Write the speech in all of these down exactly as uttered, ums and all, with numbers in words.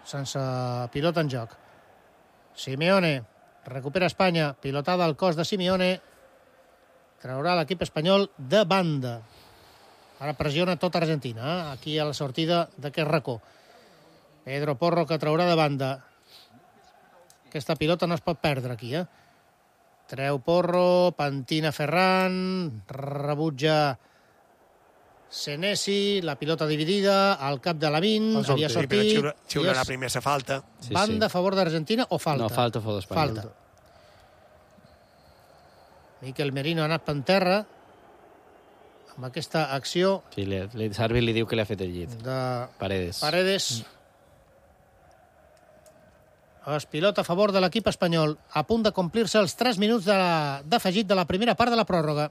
sense pilota en joc. Simeone, recupera Espanya, pilotada al cos de Simeone, traurà l'equip espanyol de banda. Ara pressiona tota Argentina, eh? Aquí a la sortida d'aquest racó. Pedro Porro que traurà de banda. Aquesta pilota no es pot perdre aquí, eh? Treu Porro, pentina Ferran, rebutja Senesi, la pilota dividida, al cap de Lamin, havia sortit. Xiula, xiula la primera falta. Sí, banda sí. A favor d'Argentina o falta? No, falta a favor d'Espanya. Falta. Miquel Merino ha anat per terra amb aquesta acció. Sí, l'àrbit li diu que li ha fet el llit. De Paredes. Paredes. Es pilota a favor de l'equip espanyol. A punt de complir-se els tres minuts d'afegit de, de la primera part de la pròrroga.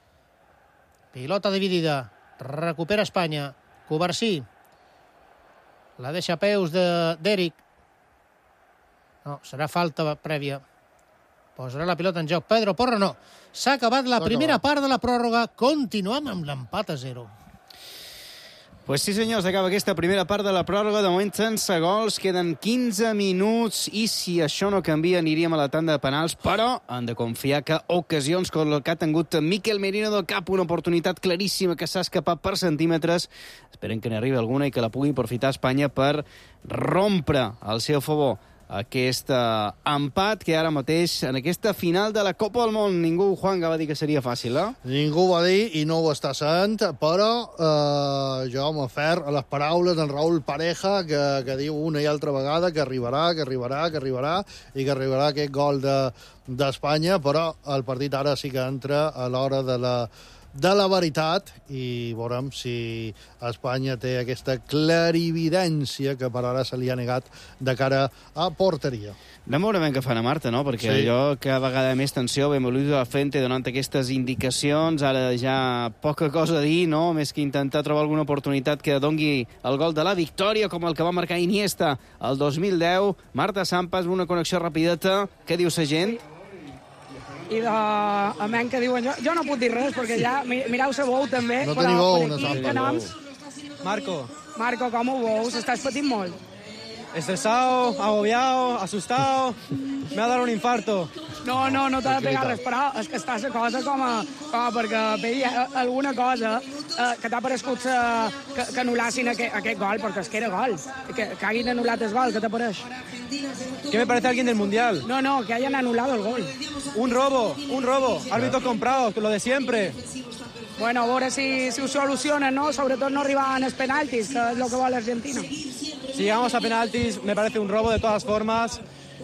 Pilota dividida. Recupera Espanya. Covarsí. La deixa a peus d'Eric. No, serà falta prèvia. Posarà la pilota en joc. Pedro Porro no. S'ha acabat la primera part de la pròrroga. Continuem amb l'empat a zero. Pues sí, senyors, acaba aquesta primera part de la pròrroga. De moment sense gols, queden quinze minuts i si això no canvia aniríem a la tanda de penals, però han de confiar que ocasions com el que ha tingut Miquel Merino del cap, una oportunitat claríssima que s'ha escapat per centímetres. Esperem que n'arribi alguna i que la pugui aprofitar Espanya per rompre al seu favor aquest uh, empat que ara mateix en aquesta final de la Copa del Món ningú, Juan, va dir que seria fàcil, eh? Ningú va dir i no ho està sent, però eh, jo m'afer a les paraules d'en Raúl Pareja que, que diu una i altra vegada que arribarà, que arribarà, que arribarà i que arribarà aquest gol d'Espanya, de, però el partit ara sí que entra a l'hora de la de la veritat i veurem si Espanya té aquesta clarividència que per ara se li ha negat de cara a porteria. Anem a veure què fan a Marta, no? Perquè sí. Allò cada vegada més tensió, Luis de la Fuente donant aquestes indicacions, ara ja poca cosa a dir, no? Més que intentar trobar alguna oportunitat que dongui el gol de la victòria, com el que va marcar Iniesta el dos mil deu. Marta Sampas, una connexió rapideta. Què diu sa gent? I de a men que diuen... Jo, jo no puc dir res, perquè ja mireu sa bou també. No teniu bou, una Sampa. Marco. Marco, com ho veus? Estàs patint molt? Estresado, agobiado, asustado. Me ha dado un infarto. No, no, no t'ha de pegar res, però és que està la cosa com a... Com a perquè vegi alguna cosa eh, que t'ha parescut eh, que, que anul·lassin aquest, aquest gol, perquè és que era gol. Que, que hagin anul·lat el gol, què t'apareix? ¿Qué me parece alguien del Mundial? No, no, que hayan anulado el gol. Un robo, un robo. Árbitros comprados, lo de siempre. Bueno, a veure si, si ho solucionen, no? Sobretot no arribaven els penaltis, que és el que vol l'Argentina. Si llegamos a penaltis, me parece un robo de todas formas.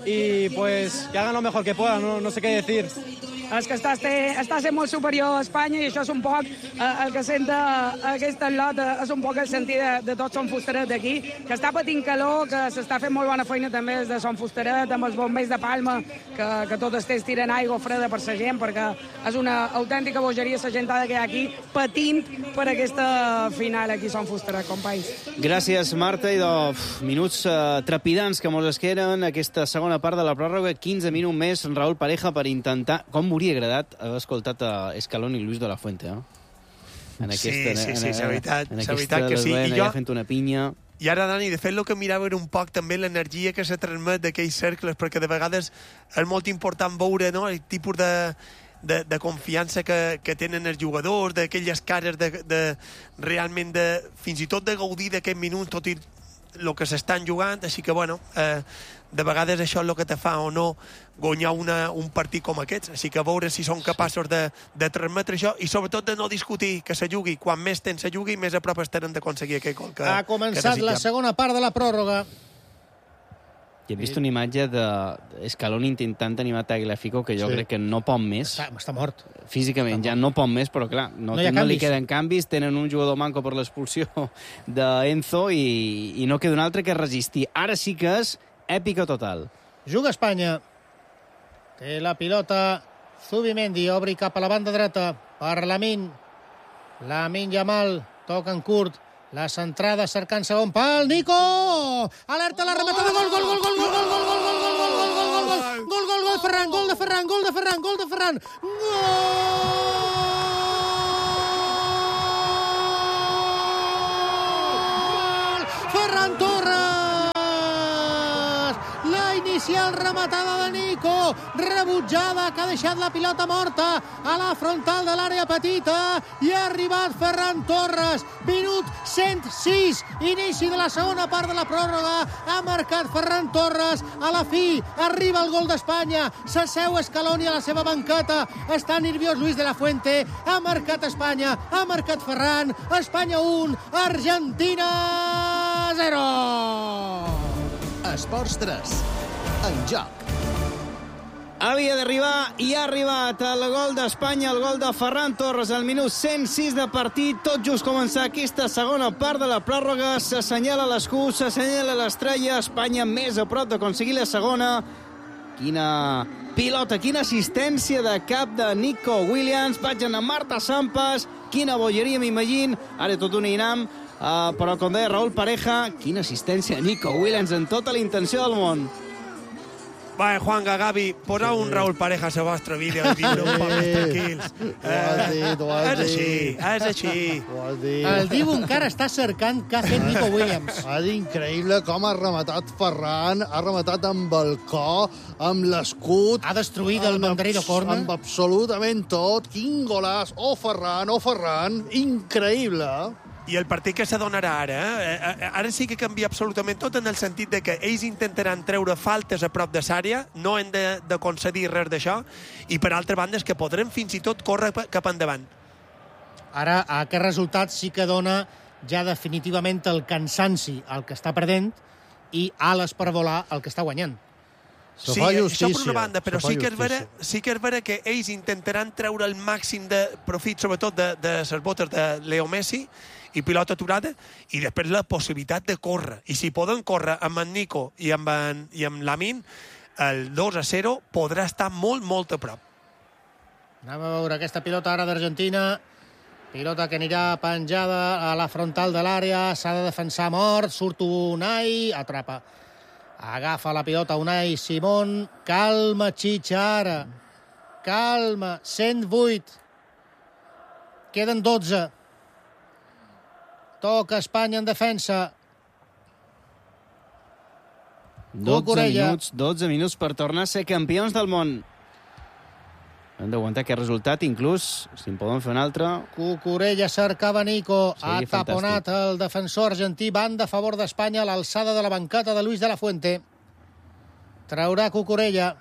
Y pues que hagan lo mejor que puedan, no, no sé qué decir. És que està, està sent molt superior a Espanya i això és un poc eh, el que sent aquesta lot, és un poc el sentit de, de tots Son Fusteret d'aquí, que està patint calor, que s'està fent molt bona feina també des de Son Fusteret, amb els bombers de Palma, que, que tot estés tirant aigua freda per sa gent, perquè és una autèntica bogeria la gentada que hi ha aquí, patint per aquesta final aquí Son Fusteret, companys. Gràcies, Marta, i de uf, minuts uh, trepidants que mos es queden aquesta segona part de la pròrroga, quinze minuts més, Raúl Pareja per intentar... Com m'hauria agradat haver escoltat a Escalón i Luis de la Fuente, eh? En aquesta, sí, sí, sí, la veritat, en la veritat que sí. I jo... fent una pinya... I ara, Dani, de fet, el que mirava era un poc també l'energia que se transmet d'aquells cercles, perquè de vegades és molt important veure, no?, el tipus de, de, de confiança que, que tenen els jugadors, d'aquelles cares de, de realment de, fins i tot de gaudir d'aquest minut, tot i el que s'estan jugant, així que, bueno, eh, de vegades això és el que te fa o no guanyar una, un partit com aquests, així que a veure si són capaços de, de transmetre això i sobretot de no discutir que se jugui, quan més temps se jugui més a prop estaran d'aconseguir aquest gol que, ha començat la segona part de la pròrroga. I he vist una imatge d'Escalón intentant animar Tagliafico, que jo sí. crec que no pot més. Està, està mort. Físicament està ja mort. No pot més, però clar, no, no, no li queden canvis, tenen un jugador manco per l'expulsió d'Enzo i, i no queda un altre que resistir. Ara sí que és èpica total. Juga Espanya. Té la pilota Zubimendi, obri cap a la banda dreta per Lamin. Lamin Yamal, toca en curt. La centrada cercant segon pal. Nico! Alerta la rematada. Gol, gol, gol, gol, gol, gol, gol, gol, gol, gol, gol, gol, gol, gol, gol, gol, gol, Ferran, gol de Ferran, gol de Ferran, gol de Ferran. Gol! Ferran Torres! inicial rematada de Nico, rebutjada, que ha deixat la pilota morta a la frontal de l'àrea petita, i ha arribat Ferran Torres. Minut cent sis, inici de la segona part de la pròrroga. Ha marcat Ferran Torres. A la fi arriba el gol d'Espanya. S'asseu Scaloni a la seva banqueta. Està nerviós Luis de la Fuente. Ha marcat Espanya, ha marcat Ferran. Espanya un, Argentina zero. Esports tres. En joc. Havia d'arribar i ha arribat el gol d'Espanya, el gol de Ferran Torres al minut cent sis de partit. Tot just començar aquesta segona part de la pròrroga. S'assenyala l'escut, s'assenyala l'estrella. Espanya més a prop d'aconseguir la segona. Quina pilota, quina assistència de cap de Nico Williams. Vaig anar Marta Sampas. Quina bogeria, m'imagino. Ara tot un inam. Uh, però, com deia Raúl Pareja, quina assistència de Nico Williams en tota la intenció del món. Va, Juan Gavi, poseu un Raúl Pareja al vostre vídeo i viure un poc més tranquils. Ho has dit, ho has És dit. així, és així. Ho has dit. El Dibu encara està cercant què ha fet Nico Williams. Ha d'increïble com ha rematat Ferran, ha rematat amb el cor, amb l'escut. Ha destruït el amb banderí de abs- corna. Amb absolutament tot. Quin golaç. Oh, Ferran, oh, Ferran. Increïble. I el partit que s'adonarà ara, eh? Ara sí que canvia absolutament tot en el sentit de que ells intentaran treure faltes a prop de l'àrea, no hem de, de concedir res d'això, i per altra banda és que podrem fins i tot córrer cap endavant. Ara, aquest resultat sí que dona ja definitivament el cansanci al que està perdent i ales per volar el que està guanyant. Se Sí, fa això justícia. per una banda, però se fa sí que, és vera, justícia. sí que és vera que ells intentaran treure el màxim de profit, sobretot de, de les botes de Leo Messi, i pilota aturada, i després la possibilitat de córrer. I si poden córrer amb en Nico i amb, en, i amb Lamin, el dos a zero podrà estar molt, molt a prop. Anem a veure aquesta pilota ara d'Argentina. Pilota que anirà penjada a la frontal de l'àrea. S'ha de defensar mort. Surt Unai. Atrapa. Agafa la pilota Unai Simón. Calma, Chicha, ara. Calma. cent vuit. Queden dotze. Toca Espanya en defensa. dotze Cucurella. minuts, dotze minuts per tornar a ser campions del món. Hem d'aguantar aquest resultat, inclús, si en poden fer un altre. Cucurella cercava Nico. Ha Seria taponat el defensor argentí. Banda a favor d'Espanya a l'alçada de la bancada de Luis de la Fuente. Traurà Cucurella.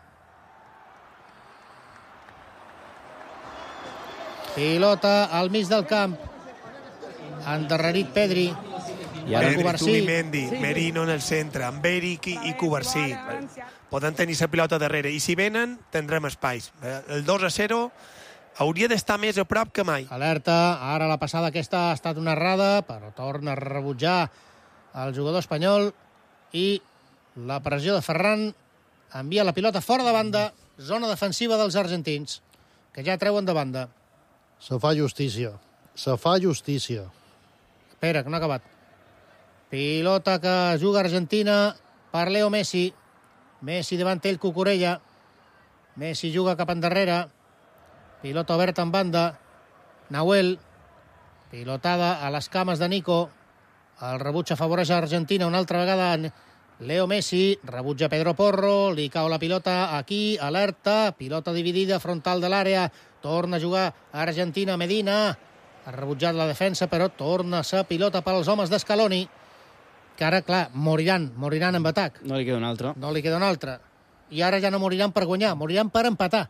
Pilota al mig del camp. Endarrerit Pedri. I ara Pedri, Cubarsí. Zubimendi, Merino en el centre, amb Eric i, i Cubarsí. Poden tenir la pilota darrere. I si venen, tindrem espais. El dos a zero hauria d'estar més a prop que mai. Alerta, ara la passada aquesta ha estat una errada, però torna a rebutjar el jugador espanyol i la pressió de Ferran envia la pilota fora de banda, zona defensiva dels argentins, que ja treuen de banda. Se fa justícia. Se fa justícia. Espera, que no ha acabat. Pilota que juga Argentina per Leo Messi. Messi davant ell, Cucurella. Messi juga cap endarrere. Pilota oberta en banda. Nahuel. Pilotada a les cames de Nico. El rebuig afavoreix a Argentina una altra vegada. Leo Messi rebutja Pedro Porro. Li cau la pilota aquí. Alerta. Pilota dividida frontal de l'àrea. Torna a jugar Argentina. Medina. Ha rebutjat la defensa, però torna a ser pilota pels homes d'Escaloni, que ara, clar, moriran, moriran amb atac. No li queda un altre. No li queda un altre. I ara ja no moriran per guanyar, moriran per empatar.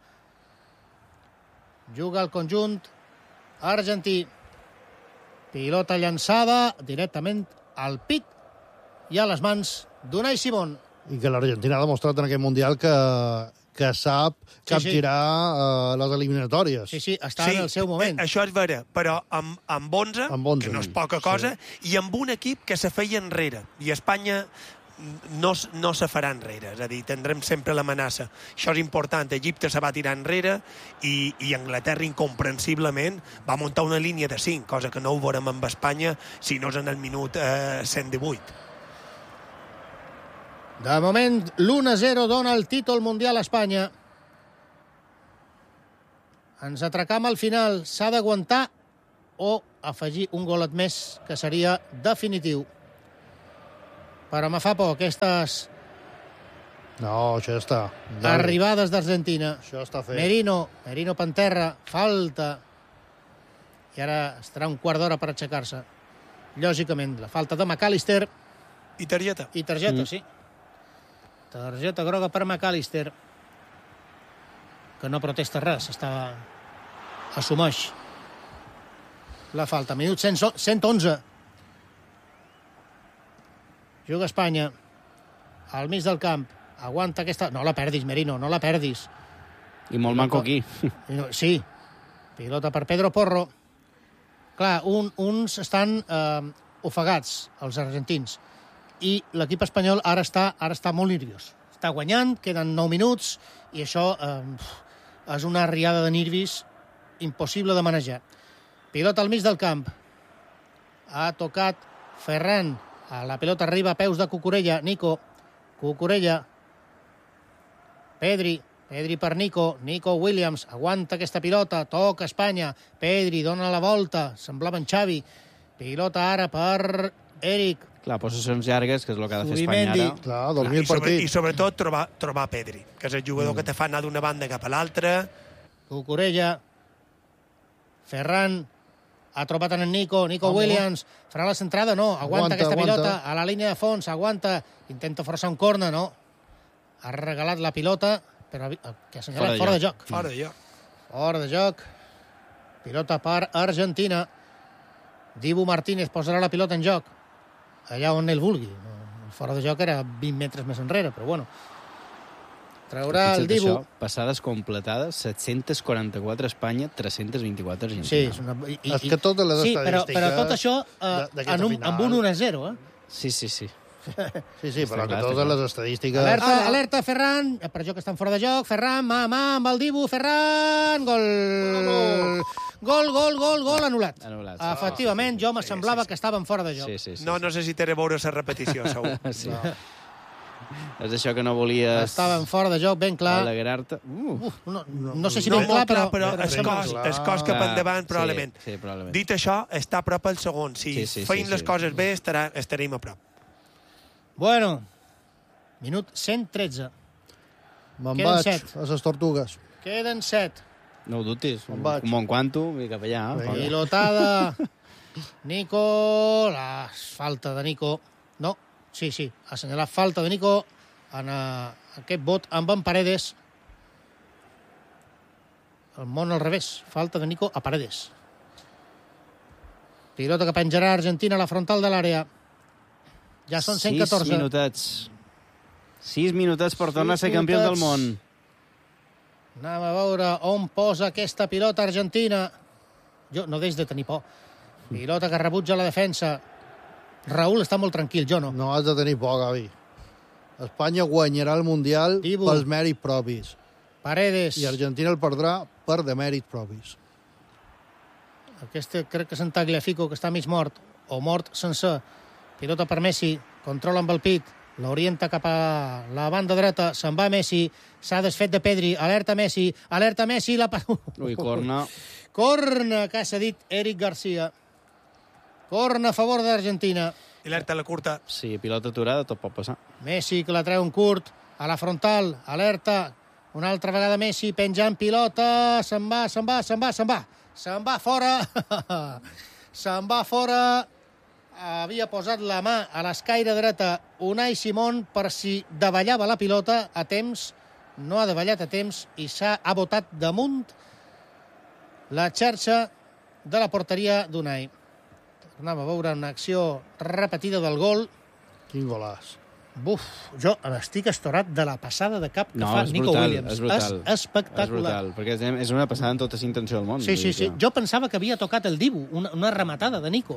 Juga el conjunt argentí. Pilota llançada directament al pit i a les mans d'Unai Simón. I que l'Argentina ha demostrat en aquest Mundial que, que sap capgirar sí, sí. Uh, les eliminatòries. Sí, sí, està sí, en el seu moment. Eh, això és vera, però amb, amb onze, amb onze, que no és poca cosa, sí. I amb un equip que se feia enrere. I Espanya no, no se farà enrere, és a dir, tindrem sempre l'amenaça. Això és important. Egipte se va tirar enrere i, i Anglaterra, incomprensiblement, va muntar una línia de cinc, cosa que no ho veurem amb Espanya si no és en el minut eh, cent divuit. De moment, l'u a zero dona el títol mundial a Espanya. Ens atracam al final. S'ha d'aguantar o afegir un golet més, que seria definitiu. Però me fa por aquestes No, això ja està. Dale. Arribades d'Argentina. Això està fet. Merino, Merino per terra, falta. I ara estarà un quart d'hora per aixecar-se. Lògicament, la falta de McAllister. I targeta. I targeta, Mm. sí. Targeta groga per McAllister, que no protesta res, està... assumeix la falta. Minut cent onze. Juga Espanya al mig del camp. Aguanta aquesta... No la perdis, Merino, no la perdis. I molt manco aquí. Sí. Pilota per Pedro Porro. Clar, un, uns estan eh, ofegats, els argentins, i l'equip espanyol ara està, ara està molt nerviós. Està guanyant, queden nou minuts, i això eh, és una riada de nervis impossible de manejar. Pilota al mig del camp. Ha tocat Ferran. La pilota arriba a peus de Cucurella. Nico. Cucurella. Pedri. Pedri per Nico. Nico Williams. Aguanta aquesta pilota. Toca Espanya. Pedri dona la volta. Semblava en Xavi. Pilota ara per Eric. Clar, possessions llargues, que és el que ha de fer Zubimendi. Espanya ara. Clar, dos mil I, sobre, I partits. sobretot trobar, trobar Pedri, que és el jugador mm. que te fa anar d'una banda cap a l'altra. Cucurella. Ferran. Ha trobat en Nico. Nico Vamos. Williams. Farà la centrada? No. Aguanta, Aguanta, aquesta aguanta. pilota. A la línia de fons. Aguanta. Intenta forçar un corna. No. Ha regalat la pilota, però que ha assenyalat fora de joc. Fora de joc. Fora de joc. Pilota per Argentina. Dibu Martínez posarà la pilota en joc. Allà on ell vulgui. Fora de joc era vint metres més enrere, però bueno. Traurà el Dibu. Això, passades completades, set-cents quaranta-quatre Espanya, tres-cents vint-i-quatre Argentina. Sí, és una... I, És que totes les sí, però, estadístiques però tot això eh, d'aquesta en un, final- amb un un a zero, eh? Sí, sí, sí. Sí, sí, però Està que clar, totes està les estadístiques... Alerta, alerta, Ferran. Per això que estan fora de joc. Ferran, mà, mà, amb el Dibu. Ferran, gol. Gol, gol, gol, gol, anul·lat. Anul·lat. Efectivament, jo me semblava que estaven fora de joc. Sí, sí, sí. No necessitaré veure la repetició, segur. sí. No. És això que no volies... Estaven fora de joc, ben clar. Alegrar-te. Uh, Uf, no, no sé si No ben molt clar, però... però però es sembla cos, que sí. es cos cap Clar, endavant, sí, probablement. sí, probablement. Dit això, està a prop el segon. Si Sí, sí, feim sí, les sí. coses bé, estarà, estarem a prop. Bueno, minut cent tretze. Me'n Queden vaig set. a les tortugues. Queden set. no ho dubtis. Me'n Un, vaig. un bon quanto, i cap allà. Vinga. Eh? Pilotada. Nico. La falta de Nico. No, sí, sí. Ha assenyalat falta de Nico en uh, aquest bot amb en Paredes. El món al revés. Falta de Nico a Paredes. Pilota que penjarà Argentina a la frontal de l'àrea. Ja són cent catorze. Sis minutets. Sis minutets per tornar a ser Sis campió del minutets. món. Anem a veure on posa aquesta pilota Argentina. Jo no deix de tenir por. Pilota que rebutja la defensa. Raúl està molt tranquil, jo no. No has de tenir por, Gavi. Espanya guanyarà el Mundial Dibu. pels mèrits propis. Paredes. I Argentina el perdrà per demèrits propis. Aquest crec que és en Tagliafico, que està mig mort, o mort sencer. Pilota per Messi, controla amb el pit, l'orienta cap a la banda dreta, se'n va Messi, s'ha desfet de Pedri, alerta Messi, alerta Messi, la... Ui, corna. Corna, que ha cedit Eric Garcia. Corna a favor d'Argentina. I alerta a la curta. Sí, pilota aturada, tot pot passar. Messi, que la treu en curt, a la frontal, alerta, una altra vegada Messi, penjant pilota, se'n va, se'n va, se'n va, se'n va, se'n va fora, se'n va fora, havia posat la mà a l'escaire dreta Unai Simón per si davallava la pilota a temps, no ha davallat a temps i s'ha abotat damunt la xarxa de la porteria d'Unai. Tornem a veure una acció repetida del gol. Quin golàs. Buf, jo estic estorat de la passada de cap que No, fa és Nico brutal, Williams. és brutal. És espectacular. És brutal, perquè és, és una passada en tota la intenció del món. Sí, vull sí, dir sí. que- Jo pensava que havia tocat el Dibu, una, una rematada de Nico.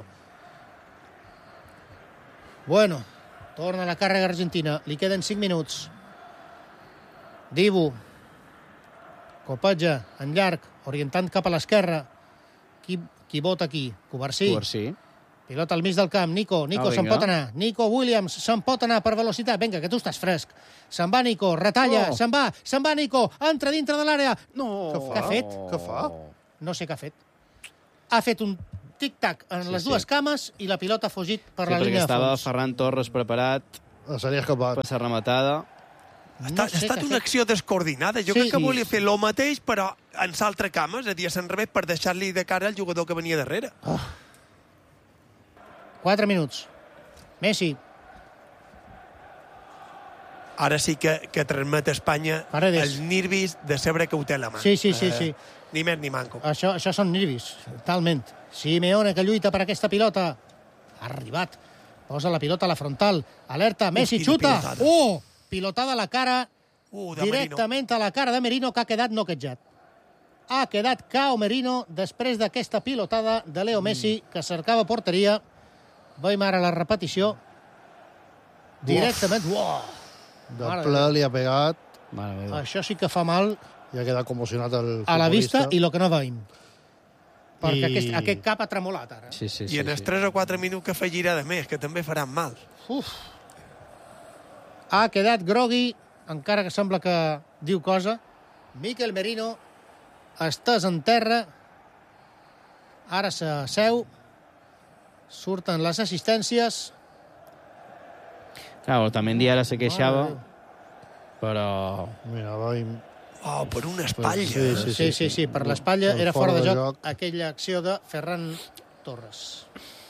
Bueno, torna la càrrega argentina. Li queden cinc minuts. Dibu. Copatge, en llarg, orientant cap a l'esquerra. Qui, qui vota aquí? Covarsí. Covarsí. Pilota al mig del camp. Nico, Nico Ah, se'n vinga. pot anar. Nico Williams se'n pot anar per velocitat. Vinga, que tu estàs fresc. Se'n va Nico, retalla, Oh. se'n va, se'n va Nico, entra dintre de l'àrea. No! Què fa? Què ha fet? Què fa? No sé què ha fet. Ha fet un tic-tac en Sí, les sí. dues cames i la pilota ha fugit per Sí, la perquè línia de estava fons. Ferran Torres preparat Seria escapat. per ser rematada. Ha No estat, sé ha estat què una fer. acció descoordinada. Jo Sí. crec que volia fer el mateix, però en l'altre camp, és a dir, a Sant Revés, per deixar-li de cara al jugador que venia darrere. Quatre minuts. Messi. Ara sí que, que transmet a Espanya Paredes. els nervis de saber que ho té a la mà. Sí, sí, sí, sí. Ni més ni manco. Això, això són nervis, totalment. Simeone, que lluita per aquesta pilota. Ha arribat. Posa la pilota a la frontal. Alerta, Messi, quina xuta. pilotada. Oh! Pilotada a la cara, Uh, de directament a la cara de Merino, que ha quedat noquejat. Ha quedat K O Merino després d'aquesta pilotada de Leo Messi, que cercava porteria. Veiem ara la repetició. Directament. Uau! De Mare ple de li ha pegat Mare meva. Això sí que fa mal i ha quedat commocionat el a la vista futbolista. i el que no veiem. Perquè I- aquest, aquest cap ha tremolat ara. Sí, sí, I sí. en els sí. tres o quatre minuts que afegirà de més, que també faran mal. Uf. Ha quedat grogui, encara que sembla que diu cosa. Miquel Merino, estàs en terra. Ara s'asseu. Surten les assistències. Clar, Otamendi ara se queixava, Mare però... Mira, veiem... Oh, per una espatlla. Sí, Sí, sí, sí, sí, per l'espatlla El era fora de joc, joc. aquella acció de Ferran Torres.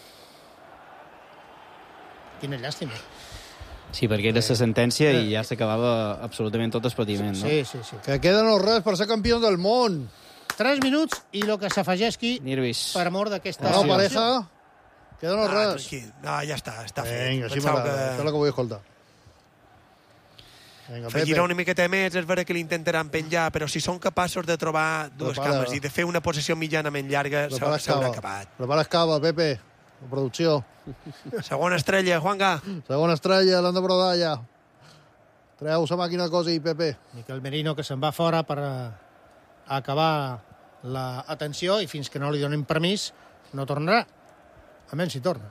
Quina llàstima. Sí, perquè era la sentència i ja s'acabava absolutament tot el patiment, no? Sí, sí, sí. Que queda no res per ser campió del món. Tres minuts i el que s'afegeix aquí Nervis. per amor d'aquesta... No, sí. pareja, queda no Ah, res. tranquil. No, ja està, està fet. Vinga, així Pensava m'agrada. Això és el que vull escoltar. Vinga, Afegirà una Pepe. miqueta més, és vera que l'intentaran penjar, però si són capaços de trobar dues Prepara. cames i de fer una possessió mitjanament llarga, Prepara s'haurà escava. acabat. Prepara escava, Pepe. La producció. Segona estrella, Juanga. Segona estrella, l'han de brodar ja. Treu la màquina cosi, Pepe. Miquel Merino, que se'n va fora per eh, acabar l'atenció i fins que no li donin permís no tornarà. A menys si torna.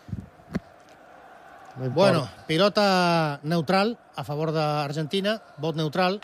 No importa. Bueno, pilota neutral a favor d'Argentina, vot neutral.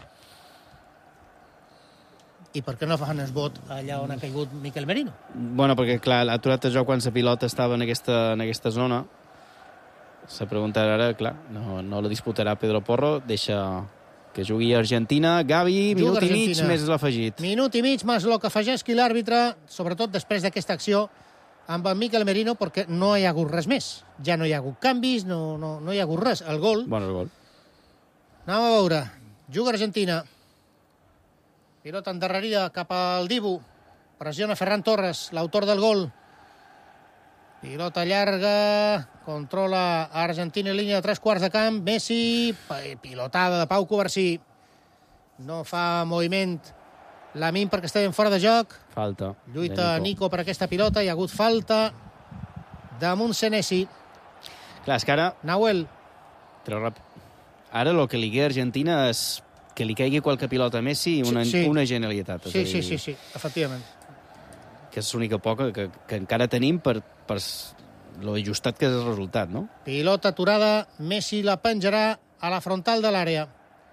I per què no fan el vot allà on ha caigut Miquel Merino? Bueno, perquè, clar, ha aturat el joc quan la pilota estava en aquesta, en aquesta zona. La pregunta ara, clar, no, no la disputarà Pedro Porro, deixa que jugui Argentina. Gavi, Juga minut i mig, Argentina. més l'afegit. Minut i mig, més el que afegeix qui l'àrbitre, sobretot després d'aquesta acció, amb en Miquel Merino, perquè no hi ha hagut res més. Ja no hi ha hagut canvis, no, no, no hi ha hagut res. El gol, Bueno, el gol. anem a veure. Juga Argentina. Pilota endarrerida cap al Dibu. Pressiona Ferran Torres, l'autor del gol. Pilota llarga. Controla Argentina en línia de tres quarts de camp. Messi. Pilotada de Pau Covarsí. No fa moviment Lamine perquè està ben fora de joc. Falta. Lluita de Nico per aquesta pilota. Hi ha hagut falta damunt Senesi. Clar, és que ara, Nahuel. treu rap... ara el que li queda a Argentina és que li caigui qualque pilota a Messi i una, Sí, sí. una genialitat. És Sí, a dir, sí, sí, sí, efectivament. Que és l'única poca que, que encara tenim per, per lo ajustat que és el resultat, no? Pilota aturada, Messi la penjarà a la frontal de l'àrea.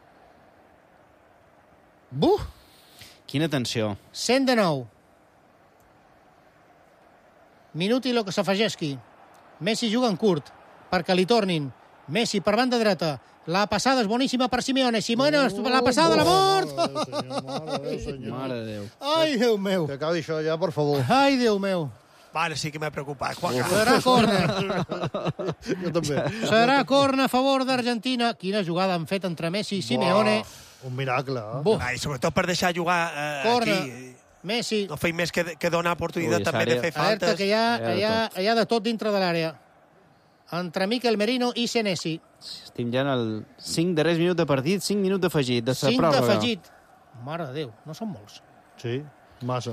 Buh! Quina tensió. cent de nou. Minut i el que s'afegeix aquí. Messi juga en curt, perquè li tornin. Messi per banda dreta. La passada és boníssima per Simeone. Simeone, la passada de la mort! Mare de Déu, senyor. Mare de Déu. Ai, Déu meu! Que acabi això ja, per favor. Ai, Déu meu! Ara sí que m'he preocupat, Juanga. Serà corna. Jo també. Serà corna a favor d'Argentina. Quina jugada han fet entre Messi i Simeone. Un miracle, eh? Buh. Ai, sobretot per deixar jugar eh, Corna. aquí. Messi. No feim més que, que donar oportunitat Ui, també Sària. de fer Alerta faltes. que hi ha, Hi ha de hi ha, tot. hi ha de tot dintre de l'àrea. Entre Miquel Merino i Senesi. Estem ja en el cinc darrers minuts de partit, cinc minuts d'afegit, de sa cinc pròrroga. d'afegit. Mare de Déu, no són molts. Sí, massa.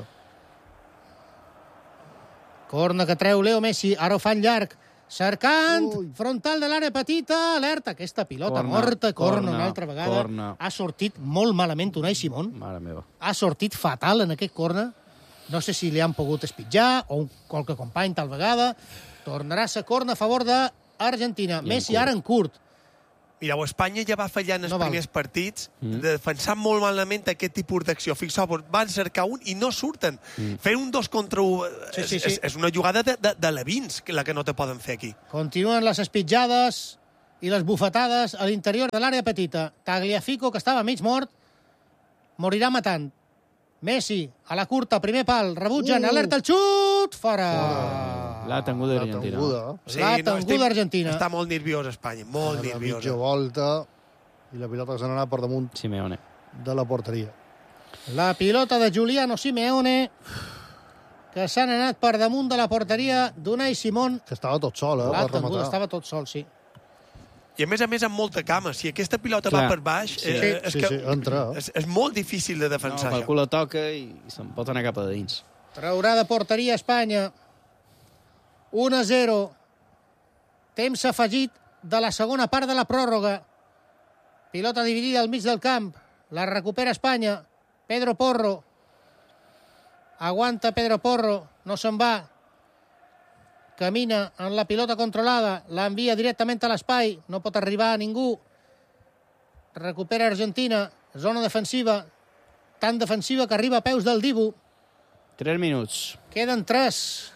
Corna que treu Leo Messi, ara ho fan llarg. Cercant, Ui. frontal de l'àrea petita, alerta. Aquesta pilota Corna, morta, corna, corna, una altra vegada. corna. Ha sortit molt malament Unai Simón. Mare meva. Ha sortit fatal en aquest corna. No sé si li han pogut espitjar o un qualque company tal vegada. Tornarà a ser corna a favor d'Argentina. en Messi curt. ara en curt. Mireu, Espanya ja va fallar en els No val. primers partits, Mm. defensant molt malament aquest tipus d'acció. Fixeu-vos, van cercar un i no surten. Mm. Fer un dos contra un Sí, és, sí, sí. és, és una jugada de, de, de levins, la que no te poden fer aquí. Continuen les espitjades. i les bufetades a l'interior de l'àrea petita. Tagliafico, que estava mig mort, morirà matant. Messi, a la curta, primer pal, rebutgen, uh. alerta el xut, fora. fora. L'ha tinguda Argentina. Sí, L'ha no, tinguda Argentina. Està molt nerviosa Espanya, molt Ara nerviosa. Mitja volta i la pilota se n'anà per damunt Simeone. de la porteria. La pilota de Giuliano Simeone, que s'han anat per damunt de la porteria d'Unai Simón. Que estava tot sol, eh, L'ha per tinguda, rematar. estava tot sol, sí. I a més a més amb molta cama. Si aquesta pilota Clar. va per baix, Sí. eh, és, Sí, que sí, entra. és, és molt difícil de No, defensar. el això. cul la toca i se'n pot anar cap a dins. Traurà de porteria Espanya. un a zero. Temps afegit de la segona part de la pròrroga. Pilota dividida al mig del camp. La recupera Espanya. Pedro Porro. Aguanta Pedro Porro. No se'n va. Camina en la pilota controlada. L'envia directament a l'espai. No pot arribar a ningú. Recupera Argentina. Zona defensiva. Tan defensiva que arriba a peus del Dibu. Tres minuts. Queden tres.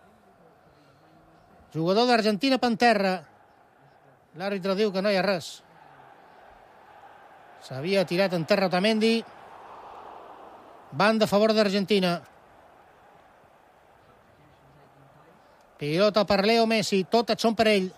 Jugador d'Argentina per terra. L'àrbitre diu que no hi ha res. S'havia tirat en terra Otamendi. Banda a favor d'Argentina. Pilota per Leo Messi. Totes són per ell.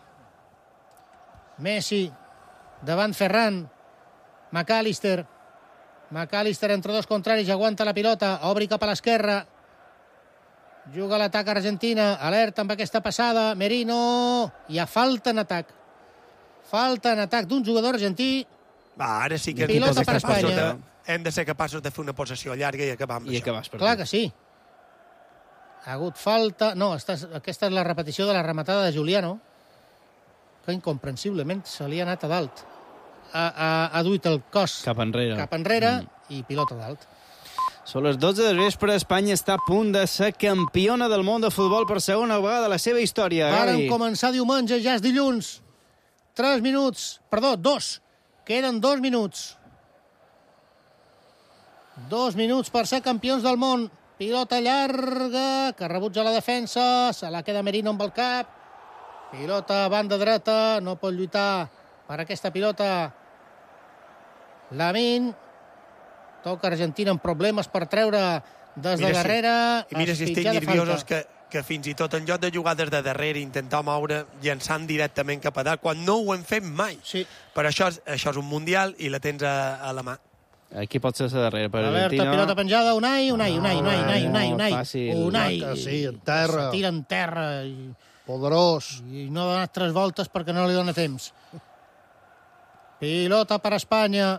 Messi davant Ferran. McAllister. McAllister entre dos contraris. Aguanta la pilota. Obri cap a l'esquerra. Juga l'atac Argentina. Alerta amb aquesta passada. Merino. Hi ha falta en atac. Falta en atac d'un jugador argentí. Va, ara sí que Pilota hem de ser per capaços Espanya. de, hem de ser capaços de fer una possessió llarga i acabar amb I això. acabes per Clar que sí. Ha hagut falta... No, esta és, aquesta és la repetició de la rematada de Giuliano, que incomprensiblement se li ha anat a dalt. Ha, ha, ha duit el cos Cap enrere. cap enrere mm. i pilota dalt. Són les dotze del vespre. Espanya està a punt de ser campiona del món de futbol per segona vegada a la seva història. Varen Gavi. començar diumenge, ja és dilluns. Tres minuts, perdó, dos. Queden dos minuts. Dos minuts per ser campions del món. Pilota llarga, que rebutja la defensa, se la queda Merino amb el cap. Pilota a banda dreta, no pot lluitar per aquesta pilota Lamin. Toca Argentina amb problemes per treure des de Mira si- darrere. I mira si estic Espitjada nerviosos falta. que, que fins i tot en lloc de jugar des de darrere i intentar moure, llançant directament cap a dalt, quan no ho hem fet mai. Sí. Però això és, això és un mundial i la tens a, a la mà. Aquí pot ser la darrera per Alerta, Argentina. pilota penjada, Unai, Unai, Unai, Unai, Unai, Unai, no, Unai. fàcil. Unai. Que sí, en terra. Se tira en terra i, Poderós. i no ha donat tres voltes perquè no li dona temps. Pilota per Espanya.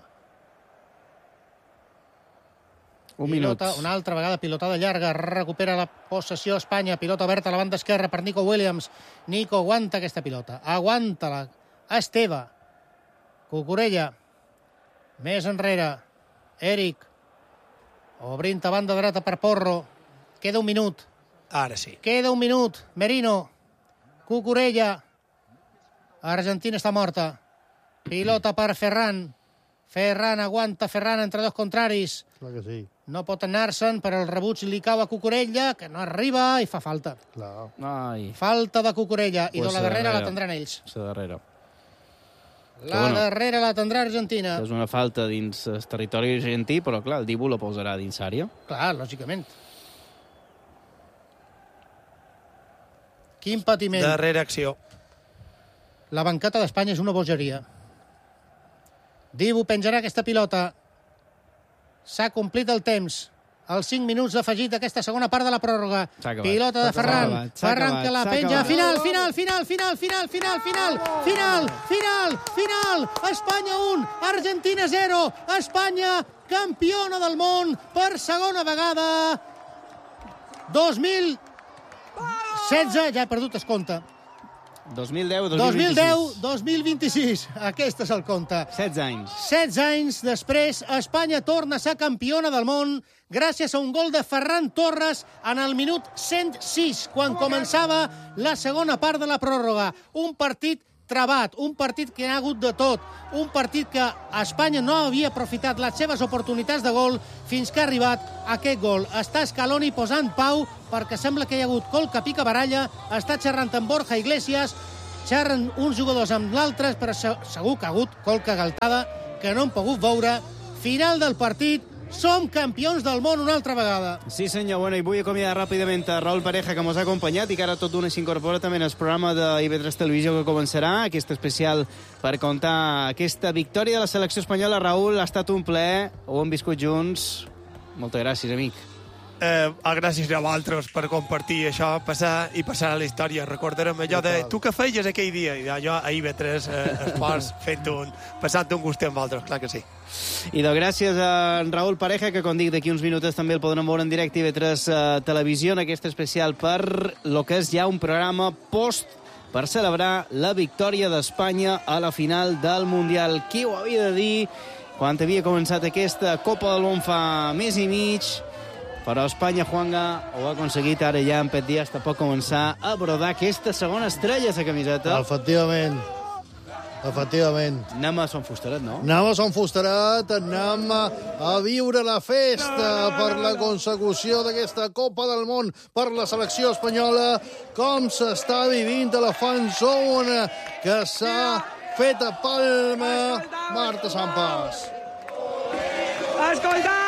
Un minut. Pilota, una altra vegada pilotada llarga, recupera la possessió Espanya, pilota oberta a la banda esquerra per Nico Williams. Nico aguanta aquesta pilota, aguanta-la. Esteve, Cucurella, més enrere, Eric, obrint a banda dreta per Porro. Queda un minut, Ara sí. queda un minut. Merino, Cucurella, Argentina està morta. Pilota per Ferran. Ferran aguanta, Ferran entre dos contraris. Clar que sí. No pot anar-se'n, però el rebuig li cau a Cucurella, que no arriba i fa falta. Clar. Ai, Falta de Cucurella. I Pues de la darrera darrere. la tindran ells. la darrera. La bueno. darrera la tindrà Argentina. És una falta dins el territori argentí, però clar, el Dibu la posarà dins àrea. Clar, lògicament. Quin patiment. Darrera acció. La banqueta d'Espanya és una bogeria. Dibu penjarà aquesta pilota. S'ha complit el temps. Els cinc minuts afegit d'aquesta segona part de la pròrroga. S'ha acabat. Pilota de S'ha Ferran. acabat, s'ha Ferran acabat, que la s'ha penja. acabat. Final, final, final, final, final, final, final, final, final, final. Espanya un, Argentina zero. Espanya campiona del món per segona vegada. dos mil setze, ja he perdut el compte. dos mil deu, dos mil deu, dos mil vint-i-sis. Aquest és el compte. setze anys. setze anys després, Espanya torna a ser campiona del món gràcies a un gol de Ferran Torres en el minut cent sis, quan començava la segona part de la pròrroga. Un partit travat, un partit que ha hagut de tot, un partit que Espanya no havia aprofitat les seves oportunitats de gol fins que ha arribat aquest gol. Està Scaloni posant pau perquè sembla que hi ha hagut colca pica baralla, està xerrant amb Borja Iglesias xerren uns jugadors amb l'altres, però segur que ha hagut qualque galtada que no hem pogut veure. Final del partit, som campions del món una altra vegada. Sí, senyor. Bueno, i vull acomiadar ràpidament a Raúl Pareja, que ens ha acompanyat i que ara tot d'una s'incorpora també en el programa d'I V tres Televisió que començarà, aquest especial per contar aquesta victòria de la selecció espanyola. Raúl, ha estat un plaer, ho hem viscut junts. Moltes gràcies, amic. Eh, gràcies a vosaltres per compartir això, passar i passar a la història. Recordarem allò de tu que feies aquell dia, i jo a I V tres eh, Esports fent un, passant un gust amb vosaltres, clar que sí. I doncs gràcies a en Raúl Pareja, que com dic, d'aquí uns minuts també el podrem veure en directe I V tres uh, Televisió, en aquest especial per lo que és ja un programa post per celebrar la victòria d'Espanya a la final del Mundial. Qui ho havia de dir quan havia començat aquesta Copa del Món fa mes i mig? Però Espanya, Juanga, ho ha aconseguit. Ara ja en Pep Díaz pot començar a brodar aquesta segona estrella a la camiseta. Efectivament. Efectivament. Anem a Son Fustaret, no? Anem a Son Fustaret, anem a viure la festa per la consecució d'aquesta Copa del Món per la selecció espanyola, com s'està vivint a la fan zone que s'ha fet a Palma. Marta Sampas. Escoltau!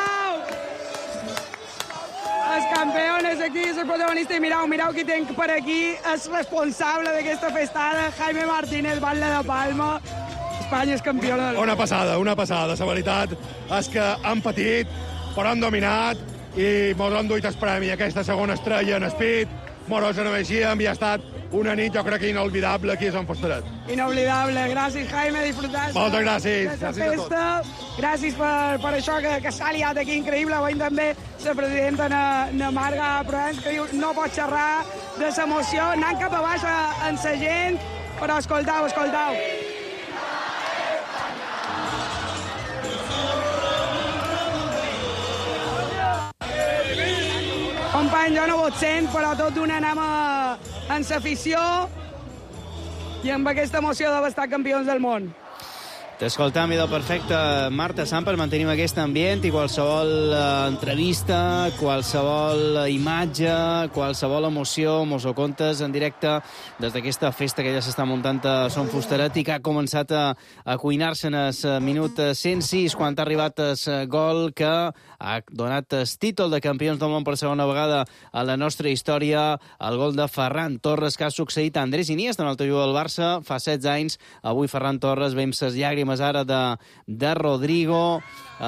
Els campeones aquí, els protagonistes, i mireu, mireu qui tenc per aquí, és responsable d'aquesta festada, Jaime Martínez, batlle de Palma. Espanya és campiona del... Una passada, una passada. La veritat és que han patit, però han dominat i mos han duit el premi. Aquesta segona estrella en Speed, mos en mereixíem i ha estat una nit, jo crec que inolvidable aquí a Sant Fustaret. Inolvidable. Gràcies, Jaime, disfrutar. Moltes gràcies. Gràcies a tots. Gràcies per, per això que, que s'ha liat aquí increïble. Veiem també la presidenta na, na Marga Provenç, que diu no pot xerrar de l'emoció, anant cap a baix en la gent, però escoltau, escoltau. Company, jo no vos sent, però tot d'una anem a, en l'afició i amb aquesta emoció d'haver estat campions del món. T'escoltam, idò, perfecte. Marta Samper, mantenim aquest ambient i qualsevol eh, entrevista, qualsevol imatge, qualsevol emoció, mos ho contes en directe des d'aquesta festa que ja s'està muntant a Son Fustaret i que ha començat a, a cuinar-se en el minut cent sis, quan ha arribat el gol que ha donat el títol de campions del món per segona vegada a la nostra història, el gol de Ferran Torres, que ha succeït a Andrés Iniesta, en el teu del Barça, fa setze anys. Avui Ferran Torres, veiem ses llàgrimes ara de, de Rodrigo,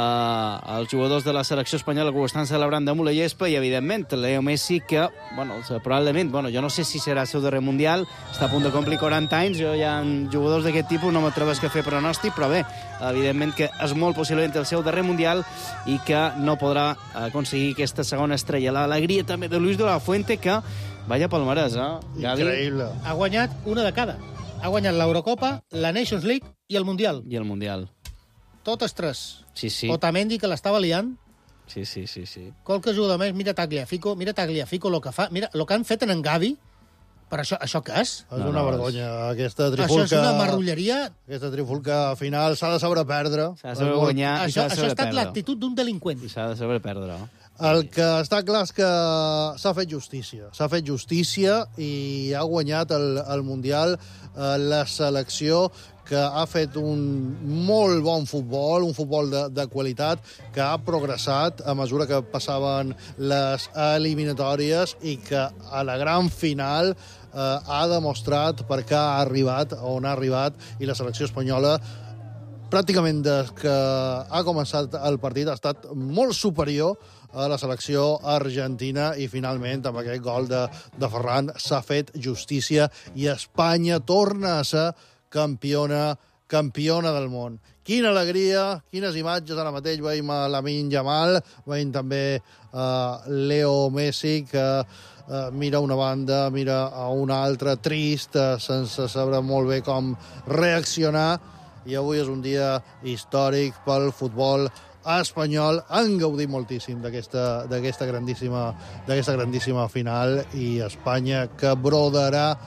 eh, els jugadors de la selecció espanyola que ho estan celebrant damunt la gespa i, evidentment, Leo Messi, que, bueno, probablement, bueno, jo no sé si serà el seu darrer Mundial, està a punt de complir quaranta anys, jo hi ha jugadors d'aquest tipus, no m'atreveix a fer pronòstic, però bé, evidentment que és molt possiblement el seu darrer Mundial i que no podrà aconseguir aquesta segona estrella. L'alegria també de Luis de la Fuente, que vaya palmarès, eh? Increïble. Ha guanyat una de cada. Ha guanyat l'Eurocopa, la Nations League i el Mundial. I el Mundial. Totes tres. Sí, sí. Otamendi, que l'estava liant. Sí, sí, sí, sí. Qualque jugador més, mira Tagliafico, mira Tagliafico el que fa, mira el que han fet en Gavi. Però això, això què és? És No, una no, vergonya. Aquesta trifulca... Això és una marrulleria. Aquesta trifulca final s'ha de saber perdre. S'ha de saber guanyar i Això, s'ha de això ha saber estat perdre. l'actitud d'un delinqüent. I s'ha de saber perdre. El que està clar és que s'ha fet justícia. S'ha fet justícia i ha guanyat el, el Mundial eh, la selecció que ha fet un molt bon futbol, un futbol de, de qualitat, que ha progressat a mesura que passaven les eliminatòries i que a la gran final eh, ha demostrat per què ha arribat on ha arribat, i la selecció espanyola pràcticament des que ha començat el partit ha estat molt superior a la selecció argentina i finalment amb aquest gol de, de Ferran s'ha fet justícia i Espanya torna a ser campiona, campiona del món. Quina alegria, quines imatges ara mateix veiem a Lamine Yamal, veiem també a Leo Messi que uh, mira una banda, mira a una altra, trist, uh, sense saber molt bé com reaccionar, i avui és un dia històric pel futbol espanyol. Han gaudit moltíssim d'aquesta d'aquesta grandíssima, d'aquesta grandíssima final, i Espanya que brodarà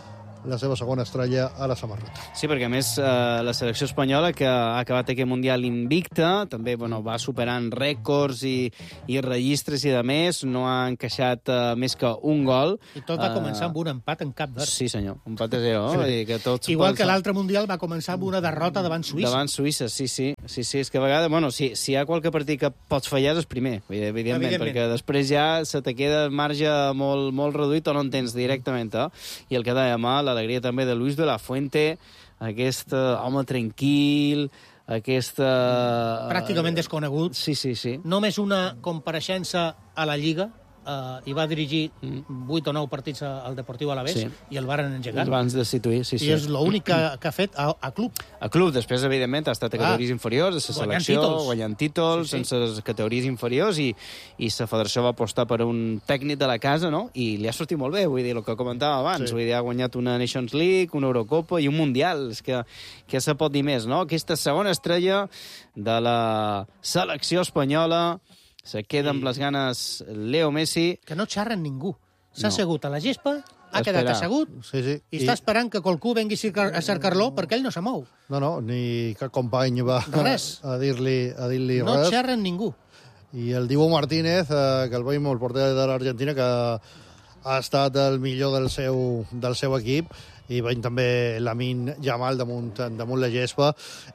la seva segona estrella a la samarreta. Sí, perquè a més eh, la selecció espanyola, que ha acabat aquest Mundial invicta, també bueno, va superant rècords i, i registres i de més, no ha encaixat eh, més que un gol. I tot va començar amb un empat en Cap Verd. Sí, senyor, un empat a zero. Sí. I que tots Igual que l'altre Mundial va començar amb una derrota davant Suïssa. Davant Suïssa, sí, sí. sí, sí és que a vegades, bueno, si, si hi ha qualque partit que pots fallar és el primer, evidentment, evidentment, perquè després ja se te queda el marge molt, molt reduït o no en tens directament. Eh? I el que dèiem, eh? l'alegria també de Luis de la Fuente, aquest uh, home tranquil, aquesta... Pràcticament desconegut. Sí, sí, sí. Només una compareixença a la Lliga, uh, i va dirigir vuit o nou partits al Deportiu Alavés, sí. i el varen engegar. Els van destituir, sí, sí. I és l'únic que, que ha fet a, a club. A club, després, evidentment, ha estat a categories ah, inferiors, a la selecció, títols. guanyant títols, sí, sí. sense les categories inferiors, i, i la federació va apostar per un tècnic de la casa, no? I li ha sortit molt bé, vull dir, el que comentava abans, sí. vull dir, ha guanyat una Nations League, una Eurocopa i un Mundial, és que, que se pot dir més, no? Aquesta segona estrella de la selecció espanyola, se queda amb les ganes Leo Messi. Que no xerren ningú. S'ha no. assegut a la gespa, ha Esperar. quedat assegut, sí, sí. i, I està esperant que qualcú vengui a cercar-lo, perquè ell no se mou. No, no, ni cap company va res. a dir-li a dir-li no res. No xerren ningú. I el Dibu Martínez, eh, que el veiem, el porter de l'Argentina, que ha estat el millor del seu, del seu equip, i veiem també Lamine Yamal damunt, damunt la gespa,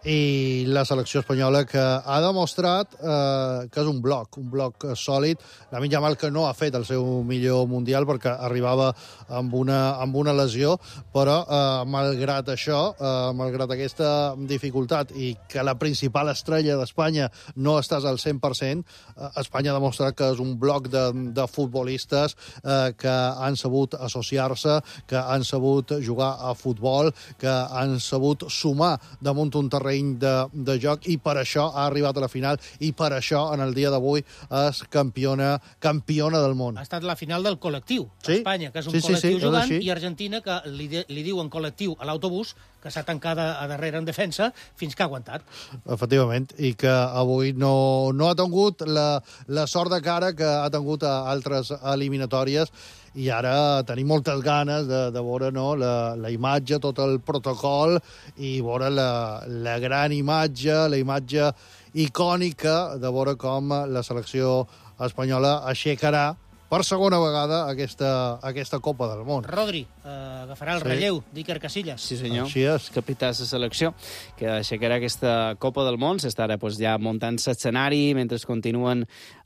i la selecció espanyola, que ha demostrat eh, que és un bloc, un bloc sòlid. Lamine Yamal, que no ha fet el seu millor mundial perquè arribava amb una, amb una lesió, però eh, malgrat això, eh, malgrat aquesta dificultat i que la principal estrella d'Espanya no estàs al cent per cent, eh, Espanya ha demostrat que és un bloc de, de futbolistes eh, que han sabut associar-se, que han sabut jugar a futbol, que han sabut sumar damunt un terreny de, de joc, i per això ha arribat a la final, i per això en el dia d'avui és campiona, campiona del món. Ha estat la final del col·lectiu. Sí. Espanya, que és un sí, col·lectiu sí, sí, jugant, i Argentina, que li, li diuen col·lectiu a l'autobús, que s'ha tancat a darrere en defensa fins que ha aguantat. Efectivament, i que avui no, no ha tingut la, la sort de cara que ha tingut a altres eliminatòries, i ara tenim moltes ganes de, de veure, no, la, la imatge, tot el protocol, i veure la, la gran imatge, la imatge icònica de veure com la selecció espanyola aixecarà per segona vegada aquesta, aquesta Copa del Món. Rodri eh, agafarà el sí. relleu d'Iker Casillas. Sí, senyor. Així és. Capità de la selecció, que aixecarà aquesta Copa del Món. S'està ara pues, ja muntant l'escenari mentre continuen